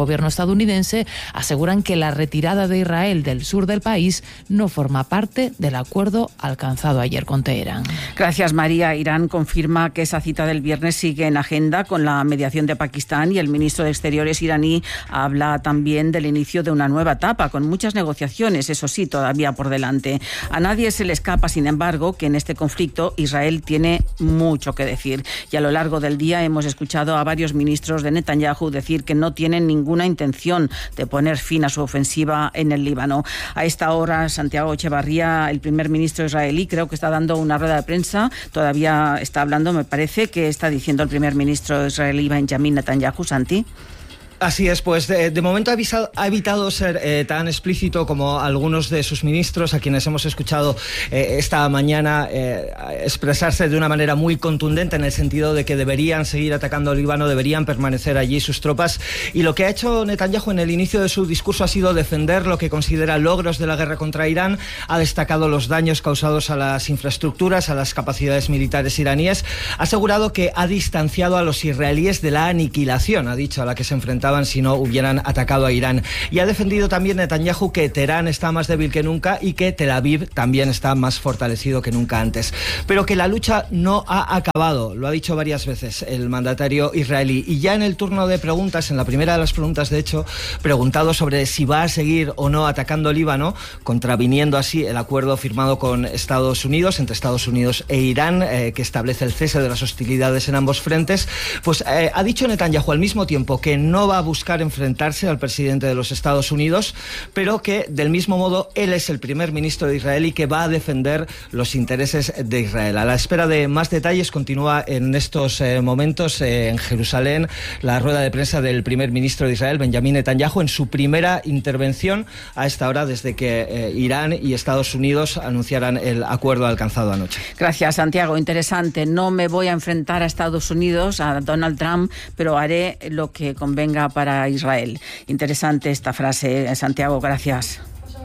estadounidense aseguran que la retirada de Israel del sur del país no forma parte del acuerdo alcanzado ayer con Teherán. Gracias, María. Irán confirma que esa cita del viernes sigue en agenda con la mediación de Pakistán y el ministro de Exteriores iraní habla también del inicio de una nueva etapa con muchas negociaciones, eso sí, todavía por delante. A nadie se le escapa, sin embargo, que en este conflicto Israel tiene mucho que decir y a lo largo del día hemos escuchado a varios ministros de Netanyahu decir que no tienen ninguna intención de poner fin a su ofensiva en el Líbano. A esta hora, Santiago Echevarría, el primer ministro israelí, creo que está dando una rueda de prensa, todavía está hablando, me parece, que está diciendo el primer ministro israelí Benjamin Netanyahu. Santi. Así es, pues de, de momento ha, avisado, ha evitado ser eh, tan explícito como algunos de sus ministros, a quienes hemos escuchado eh, esta mañana eh, expresarse de una manera muy contundente en el sentido de que deberían seguir atacando al Líbano, deberían permanecer allí sus tropas. Y lo que ha hecho Netanyahu en el inicio de su discurso ha sido defender lo que considera logros de la guerra contra Irán. Ha destacado los daños causados a las infraestructuras, a las capacidades militares iraníes. Ha asegurado que ha distanciado a los israelíes de la aniquilación, ha dicho, a la que se enfrentaban si no hubieran atacado a Irán. Y ha defendido también Netanyahu que Teherán está más débil que nunca y que Tel Aviv también está más fortalecido que nunca antes. Pero que la lucha no ha acabado, lo ha dicho varias veces el mandatario israelí. Y ya en el turno de preguntas, en la primera de las preguntas, de hecho, preguntado sobre si va a seguir o no atacando Líbano, contraviniendo así el acuerdo firmado con Estados Unidos, entre Estados Unidos e Irán, eh, que establece el cese de las hostilidades en ambos frentes, pues eh, ha dicho Netanyahu al mismo tiempo que no va a buscar enfrentarse al presidente de los Estados Unidos, pero que del mismo modo él es el primer ministro de Israel y que va a defender los intereses de Israel. A la espera de más detalles continúa en estos eh, momentos eh, en Jerusalén la rueda de prensa del primer ministro de Israel, Benjamin Netanyahu, en su primera intervención a esta hora desde que eh, Irán y Estados Unidos anunciaran el acuerdo alcanzado anoche. Gracias, Santiago. Interesante. No me voy a enfrentar a Estados Unidos, a Donald Trump, pero haré lo que convenga para Israel. Interesante esta frase, Santiago, gracias.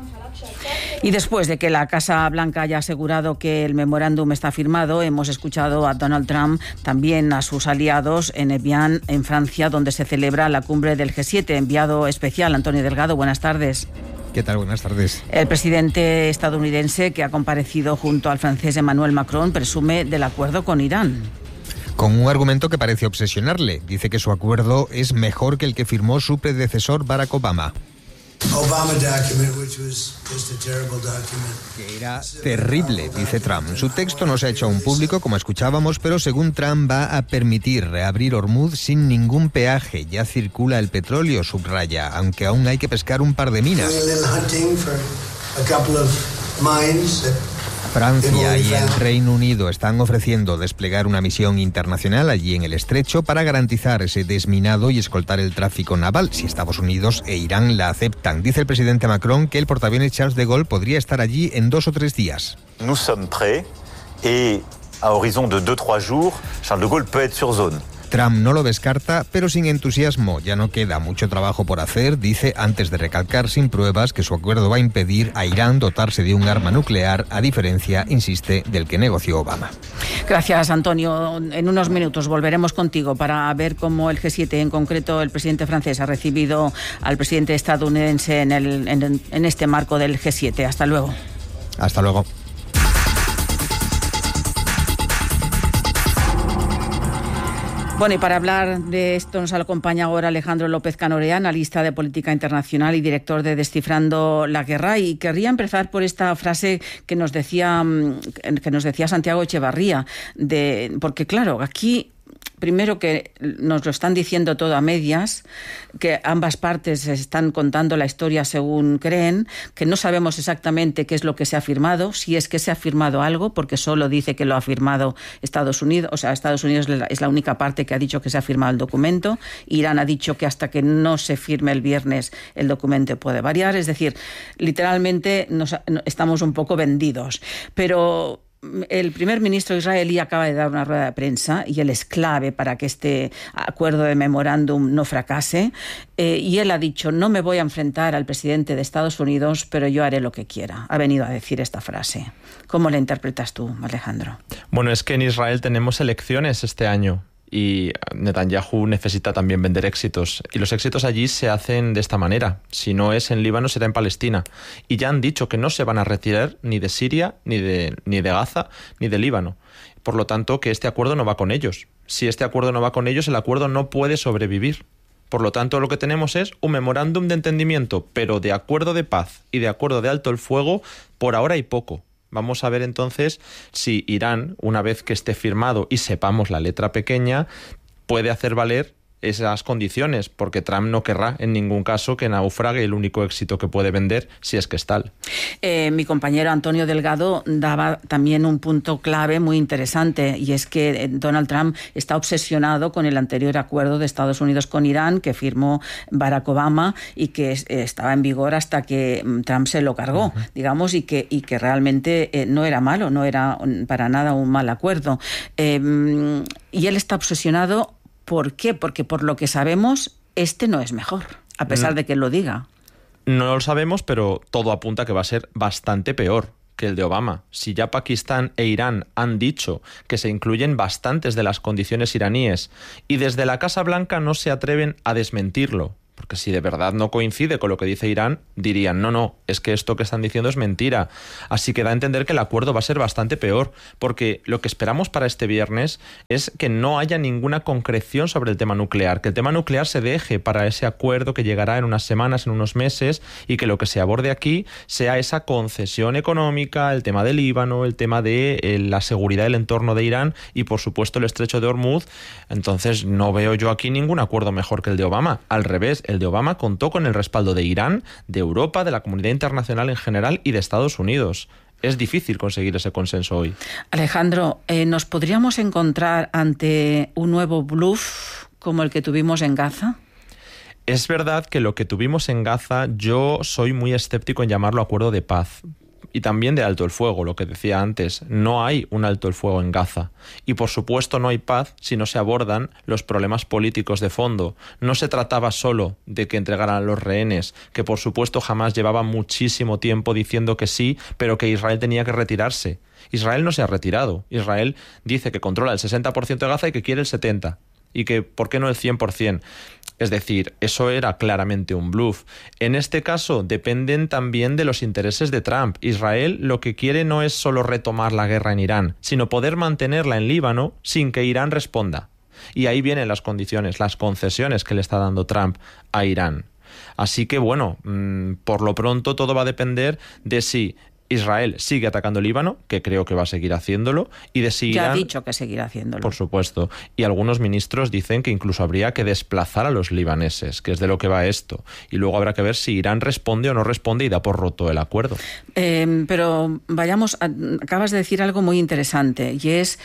Y después de que la Casa Blanca haya asegurado que el memorándum está firmado, hemos escuchado a Donald Trump, también a sus aliados en Evian, en Francia, donde se celebra la cumbre del G siete. Enviado especial, Antonio Delgado, buenas tardes. ¿Qué tal? Buenas tardes. El presidente estadounidense, que ha comparecido junto al francés Emmanuel Macron, presume del acuerdo con Irán. Con un argumento que parece obsesionarle. Dice que su acuerdo es mejor que el que firmó su predecesor Barack Obama. Que era terrible, dice Trump. Su texto no se ha hecho aún público, como escuchábamos, pero según Trump va a permitir reabrir Hormuz sin ningún peaje. Ya circula el petróleo, subraya, aunque aún hay que pescar un par de minas. Francia y el Reino Unido están ofreciendo desplegar una misión internacional allí en el estrecho para garantizar ese desminado y escoltar el tráfico naval, si Estados Unidos e Irán la aceptan. Dice el presidente Macron que el portaaviones Charles de Gaulle podría estar allí en dos o tres días. Nous sommes prêts et à horizon de deux trois jours, Charles de Gaulle peut être sur zone. Trump no lo descarta, pero sin entusiasmo. Ya no queda mucho trabajo por hacer, dice, antes de recalcar sin pruebas que su acuerdo va a impedir a Irán dotarse de un arma nuclear, a diferencia, insiste, del que negoció Obama. Gracias, Antonio. En unos minutos volveremos contigo para ver cómo el G siete, en concreto el presidente francés, ha recibido al presidente estadounidense en, el, en, en este marco del G siete. Hasta luego. Hasta luego. Bueno, y para hablar de esto nos acompaña ahora Alejandro López Canorea, analista de política internacional y director de Descifrando la Guerra. Y querría empezar por esta frase que nos decía, que nos decía Santiago Echevarría, de, porque claro, aquí... Primero, que nos lo están diciendo todo a medias, que ambas partes están contando la historia según creen, que no sabemos exactamente qué es lo que se ha firmado, si es que se ha firmado algo, porque solo dice que lo ha firmado Estados Unidos, o sea, Estados Unidos es la única parte que ha dicho que se ha firmado el documento. Irán ha dicho que hasta que no se firme el viernes el documento puede variar, es decir, literalmente nos, estamos un poco vendidos. Pero el primer ministro israelí acaba de dar una rueda de prensa y él es clave para que este acuerdo de memorándum no fracase, eh, y él ha dicho: no me voy a enfrentar al presidente de Estados Unidos, pero yo haré lo que quiera. Ha venido a decir esta frase. ¿Cómo la interpretas tú, Alejandro? Bueno, es que en Israel tenemos elecciones este año Y Netanyahu necesita también vender éxitos. Y los éxitos allí se hacen de esta manera. Si no es en Líbano, será en Palestina. Y ya han dicho que no se van a retirar ni de Siria, ni de, ni de Gaza, ni de Líbano. Por lo tanto, que este acuerdo no va con ellos. Si este acuerdo no va con ellos, el acuerdo no puede sobrevivir. Por lo tanto, lo que tenemos es un memorándum de entendimiento, pero de acuerdo de paz y de acuerdo de alto el fuego, por ahora hay poco. Vamos a ver entonces si Irán, una vez que esté firmado y sepamos la letra pequeña, puede hacer valer esas condiciones, porque Trump no querrá en ningún caso que naufrague el único éxito que puede vender, si es que es tal. Eh, mi compañero Antonio Delgado daba también un punto clave muy interesante, y es que Donald Trump está obsesionado con el anterior acuerdo de Estados Unidos con Irán que firmó Barack Obama y que estaba en vigor hasta que Trump se lo cargó, uh-huh. digamos, y que, y que realmente eh, no era malo, no era para nada un mal acuerdo. Eh, y él está obsesionado. ¿Por qué? Porque por lo que sabemos, este no es mejor, a pesar de que él lo diga. No lo sabemos, pero todo apunta a que va a ser bastante peor que el de Obama. Si ya Pakistán e Irán han dicho que se incluyen bastantes de las condiciones iraníes y desde la Casa Blanca no se atreven a desmentirlo, porque si de verdad no coincide con lo que dice Irán, dirían, no, no, es que esto que están diciendo es mentira. Así que da a entender que el acuerdo va a ser bastante peor, porque lo que esperamos para este viernes es que no haya ninguna concreción sobre el tema nuclear, que el tema nuclear se deje para ese acuerdo que llegará en unas semanas, en unos meses, y que lo que se aborde aquí sea esa concesión económica, el tema del Líbano, el tema de eh, la seguridad del entorno de Irán y, por supuesto, el estrecho de Hormuz. Entonces, no veo yo aquí ningún acuerdo mejor que el de Obama. Al revés, el de Obama contó con el respaldo de Irán, de Europa, de la comunidad internacional en general y de Estados Unidos. Es difícil conseguir ese consenso hoy. Alejandro, eh, ¿nos podríamos encontrar ante un nuevo bluff como el que tuvimos en Gaza? Es verdad que lo que tuvimos en Gaza, yo soy muy escéptico en llamarlo acuerdo de paz. Y también de alto el fuego, lo que decía antes. No hay un alto el fuego en Gaza. Y por supuesto no hay paz si no se abordan los problemas políticos de fondo. No se trataba solo de que entregaran a los rehenes, que por supuesto Hamás llevaba muchísimo tiempo diciendo que sí, pero que Israel tenía que retirarse. Israel no se ha retirado. Israel dice que controla el sesenta por ciento de Gaza y que quiere el setenta por ciento. Y que, ¿por qué no el cien por ciento? Es decir, eso era claramente un bluff. En este caso, dependen también de los intereses de Trump. Israel lo que quiere no es solo retomar la guerra en Irán, sino poder mantenerla en Líbano sin que Irán responda. Y ahí vienen las condiciones, las concesiones que le está dando Trump a Irán. Así que, bueno, mmm, por lo pronto todo va a depender de si Israel sigue atacando el Líbano, que creo que va a seguir haciéndolo, y de si ya Irán, ha dicho que seguirá haciéndolo. Por supuesto. Y algunos ministros dicen que incluso habría que desplazar a los libaneses, que es de lo que va esto. Y luego habrá que ver si Irán responde o no responde y da por roto el acuerdo. Eh, pero vayamos, a, acabas de decir algo muy interesante, y es,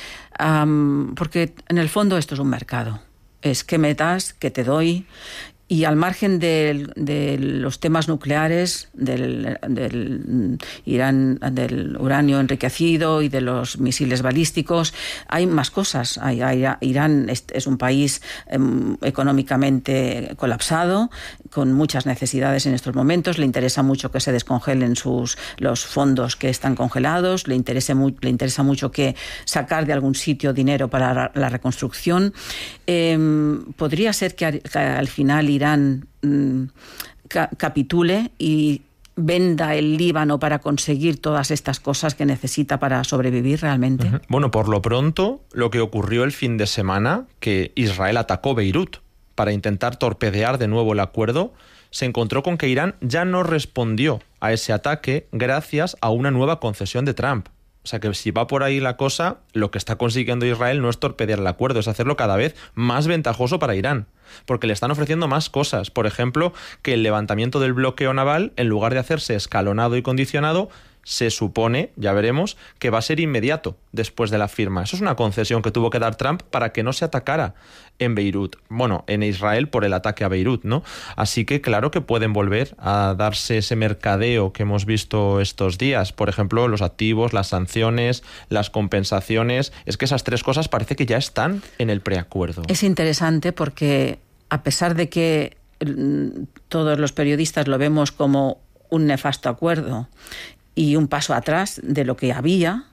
um, porque en el fondo esto es un mercado. Es qué me das, qué te doy. Y al margen de, de los temas nucleares, del, del Irán, del uranio enriquecido y de los misiles balísticos, hay más cosas. Hay, hay, Irán es, es un país eh, económicamente colapsado, con muchas necesidades en estos momentos. Le interesa mucho que se descongelen sus, los fondos que están congelados. Le interesa, mu- le interesa mucho que sacar de algún sitio dinero para la, la reconstrucción. Eh, podría ser que, a, que al final Irán Irán mm, ca- capitule y venda el Líbano para conseguir todas estas cosas que necesita para sobrevivir realmente. Uh-huh. Bueno, por lo pronto, lo que ocurrió el fin de semana, que Israel atacó Beirut para intentar torpedear de nuevo el acuerdo, se encontró con que Irán ya no respondió a ese ataque gracias a una nueva concesión de Trump. O sea que si va por ahí la cosa, lo que está consiguiendo Israel no es torpedear el acuerdo, es hacerlo cada vez más ventajoso para Irán, porque le están ofreciendo más cosas. Por ejemplo, que el levantamiento del bloqueo naval, en lugar de hacerse escalonado y condicionado, se supone, ya veremos, que va a ser inmediato después de la firma. Eso es una concesión que tuvo que dar Trump para que no se atacara en Beirut. Bueno, en Israel por el ataque a Beirut, ¿no? Así que claro que pueden volver a darse ese mercadeo que hemos visto estos días. Por ejemplo, los activos, las sanciones, las compensaciones. Es que esas tres cosas parece que ya están en el preacuerdo. Es interesante porque a pesar de que todos los periodistas lo vemos como un nefasto acuerdo y un paso atrás de lo que había,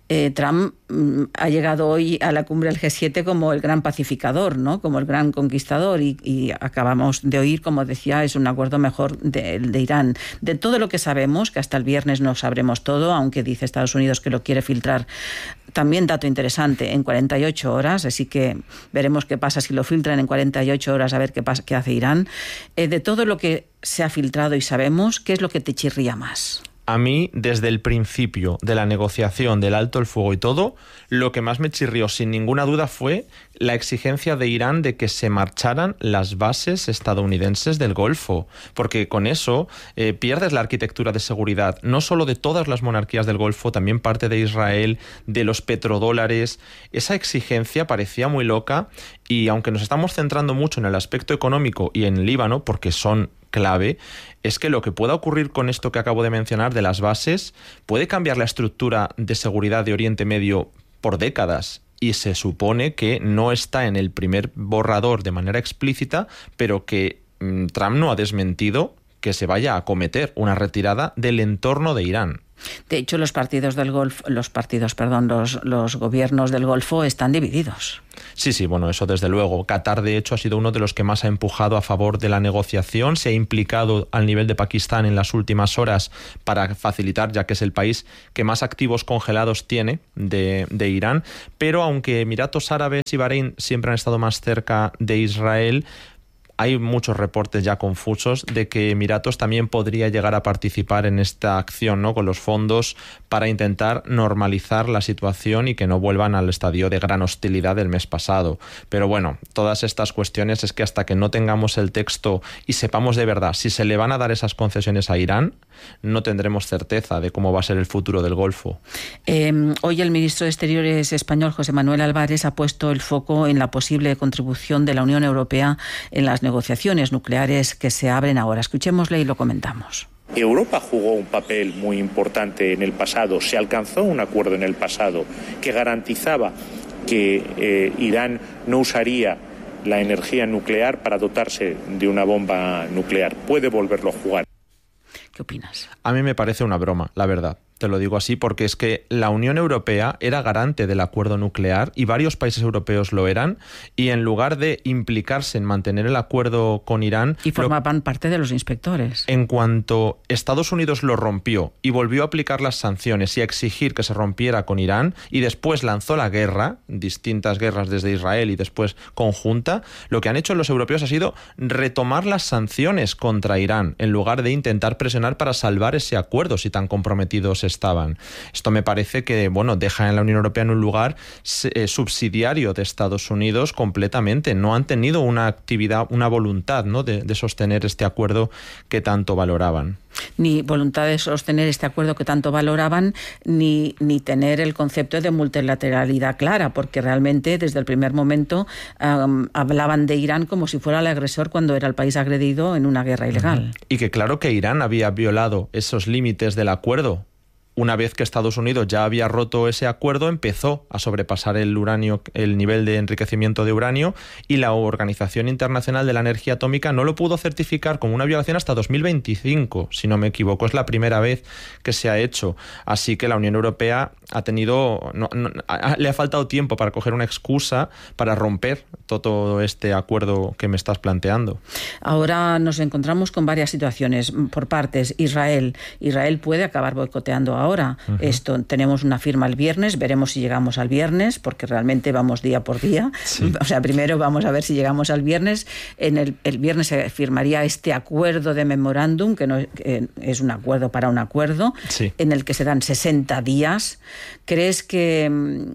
Eh, Trump mm, ha llegado hoy a la cumbre del G siete como el gran pacificador, ¿no? Como el gran conquistador, y, y acabamos de oír, como decía, es un acuerdo mejor de, de Irán. De todo lo que sabemos, que hasta el viernes no sabremos todo, aunque dice Estados Unidos que lo quiere filtrar, también dato interesante, en cuarenta y ocho horas, así que veremos qué pasa si lo filtran en cuarenta y ocho horas, a ver qué pasa, qué hace Irán. Eh, de todo lo que se ha filtrado y sabemos, ¿qué es lo que te chirría más? A mí, desde el principio de la negociación del alto el fuego y todo, lo que más me chirrió sin ninguna duda fue la exigencia de Irán de que se marcharan las bases estadounidenses del Golfo, porque con eso eh, pierdes la arquitectura de seguridad, no solo de todas las monarquías del Golfo, también parte de Israel, de los petrodólares. Esa exigencia parecía muy loca, y aunque nos estamos centrando mucho en el aspecto económico y en Líbano, porque son clave, es que lo que pueda ocurrir con esto que acabo de mencionar de las bases puede cambiar la estructura de seguridad de Oriente Medio por décadas, y se supone que no está en el primer borrador de manera explícita, pero que mmm, Trump no ha desmentido que se vaya a cometer una retirada del entorno de Irán. De hecho, los partidos del Golfo, los partidos, perdón, los, los gobiernos del Golfo están divididos. Sí, sí, bueno, eso desde luego. Qatar, de hecho, ha sido uno de los que más ha empujado a favor de la negociación. Se ha implicado al nivel de Pakistán en las últimas horas para facilitar, ya que es el país que más activos congelados tiene de, de Irán. Pero aunque Emiratos Árabes y Bahrein siempre han estado más cerca de Israel, hay muchos reportes ya confusos de que Emiratos también podría llegar a participar en esta acción, ¿no?, con los fondos para intentar normalizar la situación y que no vuelvan al estadio de gran hostilidad del mes pasado. Pero bueno, todas estas cuestiones es que hasta que no tengamos el texto y sepamos de verdad si se le van a dar esas concesiones a Irán, no tendremos certeza de cómo va a ser el futuro del Golfo. Eh, hoy el ministro de Exteriores español, José Manuel Álvarez, ha puesto el foco en la posible contribución de la Unión Europea en las negociaciones nucleares que se abren ahora. Escuchémosle y lo comentamos. Europa jugó un papel muy importante en el pasado, se alcanzó un acuerdo en el pasado que garantizaba que eh, Irán no usaría la energía nuclear para dotarse de una bomba nuclear. Puede volverlo a jugar. ¿Qué opinas? A mí me parece una broma, la verdad. Te lo digo así porque es que la Unión Europea era garante del acuerdo nuclear y varios países europeos lo eran, y en lugar de implicarse en mantener el acuerdo con Irán... Y formaban lo... parte de los inspectores. En cuanto Estados Unidos lo rompió y volvió a aplicar las sanciones y a exigir que se rompiera con Irán, y después lanzó la guerra, distintas guerras desde Israel y después conjunta, lo que han hecho los europeos ha sido retomar las sanciones contra Irán en lugar de intentar presionar para salvar ese acuerdo si tan comprometidos estaban. Esto me parece que, bueno, deja en la Unión Europea en un lugar eh, subsidiario de Estados Unidos completamente. No han tenido una actividad, una voluntad, ¿no?, de, de sostener este acuerdo que tanto valoraban. Ni voluntad de sostener este acuerdo que tanto valoraban, ni, ni tener el concepto de multilateralidad clara, porque realmente desde el primer momento um, hablaban de Irán como si fuera el agresor cuando era el país agredido en una guerra ilegal. Y que claro que Irán había violado esos límites del acuerdo. Una vez que Estados Unidos ya había roto ese acuerdo, empezó a sobrepasar el uranio, el nivel de enriquecimiento de uranio, y la Organización Internacional de la Energía Atómica no lo pudo certificar como una violación hasta dos mil veinticinco, si no me equivoco. Es la primera vez que se ha hecho. Así que la Unión Europea ha tenido, no, no, a, le ha faltado tiempo para coger una excusa para romper todo este acuerdo que me estás planteando. Ahora nos encontramos con varias situaciones por partes. Israel, Israel puede acabar boicoteando ahora. Uh-huh. Esto, tenemos una firma el viernes, veremos si llegamos al viernes, porque realmente vamos día por día. Sí. O sea, primero vamos a ver si llegamos al viernes. En el, el viernes se firmaría este acuerdo de memorándum, que, no, que es un acuerdo para un acuerdo, sí, en el que se dan sesenta días. ¿Crees que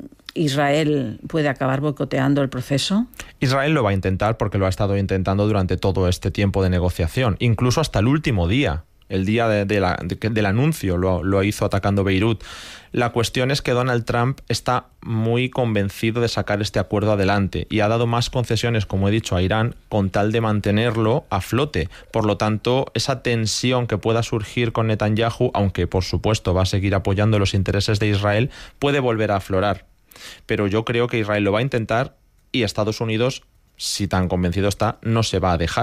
Israel puede acabar boicoteando el proceso? Israel lo va a intentar, porque lo ha estado intentando durante todo este tiempo de negociación, incluso hasta el último día. El día de, de la, de, del anuncio lo, lo hizo atacando Beirut. La cuestión es que Donald Trump está muy convencido de sacar este acuerdo adelante y ha dado más concesiones, como he dicho, a Irán con tal de mantenerlo a flote. Por lo tanto, esa tensión que pueda surgir con Netanyahu, aunque por supuesto va a seguir apoyando los intereses de Israel, puede volver a aflorar. Pero yo creo que Israel lo va a intentar y Estados Unidos, si tan convencido está, no se va a dejar.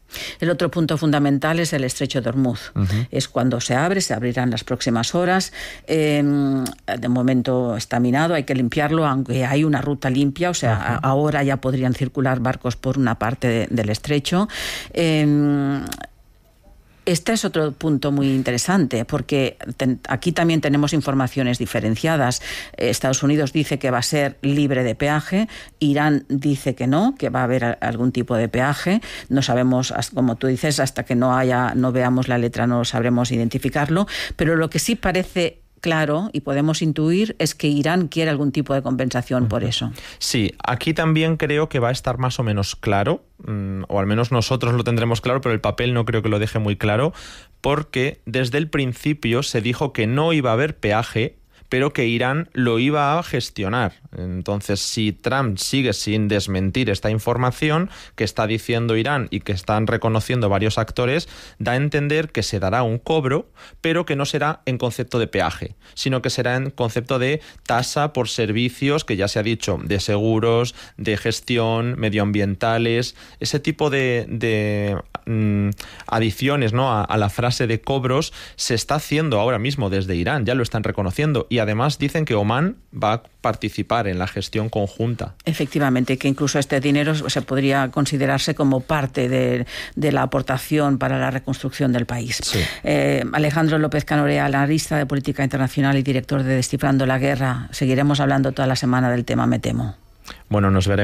El otro punto fundamental es el estrecho de Hormuz. Uh-huh. Es cuando se abre, se abrirán las próximas horas. Eh, de momento está minado, hay que limpiarlo, aunque hay una ruta limpia, o sea, uh-huh. a, ahora ya podrían circular barcos por una parte de, del estrecho. Eh, Este es otro punto muy interesante, porque ten, aquí también tenemos informaciones diferenciadas. Eh, Estados Unidos dice que va a ser libre de peaje, Irán dice que no, que va a haber a, algún tipo de peaje. No sabemos, como tú dices, hasta que no haya, no veamos la letra no sabremos identificarlo, pero lo que sí parece claro y podemos intuir es que Irán quiere algún tipo de compensación uh-huh. por eso. Sí, aquí también creo que va a estar más o menos claro, mmm, o al menos nosotros lo tendremos claro, pero el papel no creo que lo deje muy claro, porque desde el principio se dijo que no iba a haber peaje, pero que Irán lo iba a gestionar. Entonces, si Trump sigue sin desmentir esta información que está diciendo Irán y que están reconociendo varios actores, da a entender que se dará un cobro, pero que no será en concepto de peaje, sino que será en concepto de tasa por servicios, que ya se ha dicho, de seguros, de gestión, medioambientales, ese tipo de, de mm, adiciones, ¿no?, a, a la frase de cobros se está haciendo ahora mismo desde Irán, ya lo están reconociendo, y además dicen que Omán va a participar en la gestión conjunta. Efectivamente, que incluso este dinero se podría considerarse como parte de, de la aportación para la reconstrucción del país. Sí. Eh, Alejandro López Canorea, analista de política internacional y director de Descifrando la Guerra. Seguiremos hablando toda la semana del tema, me temo. Bueno, nos veremos.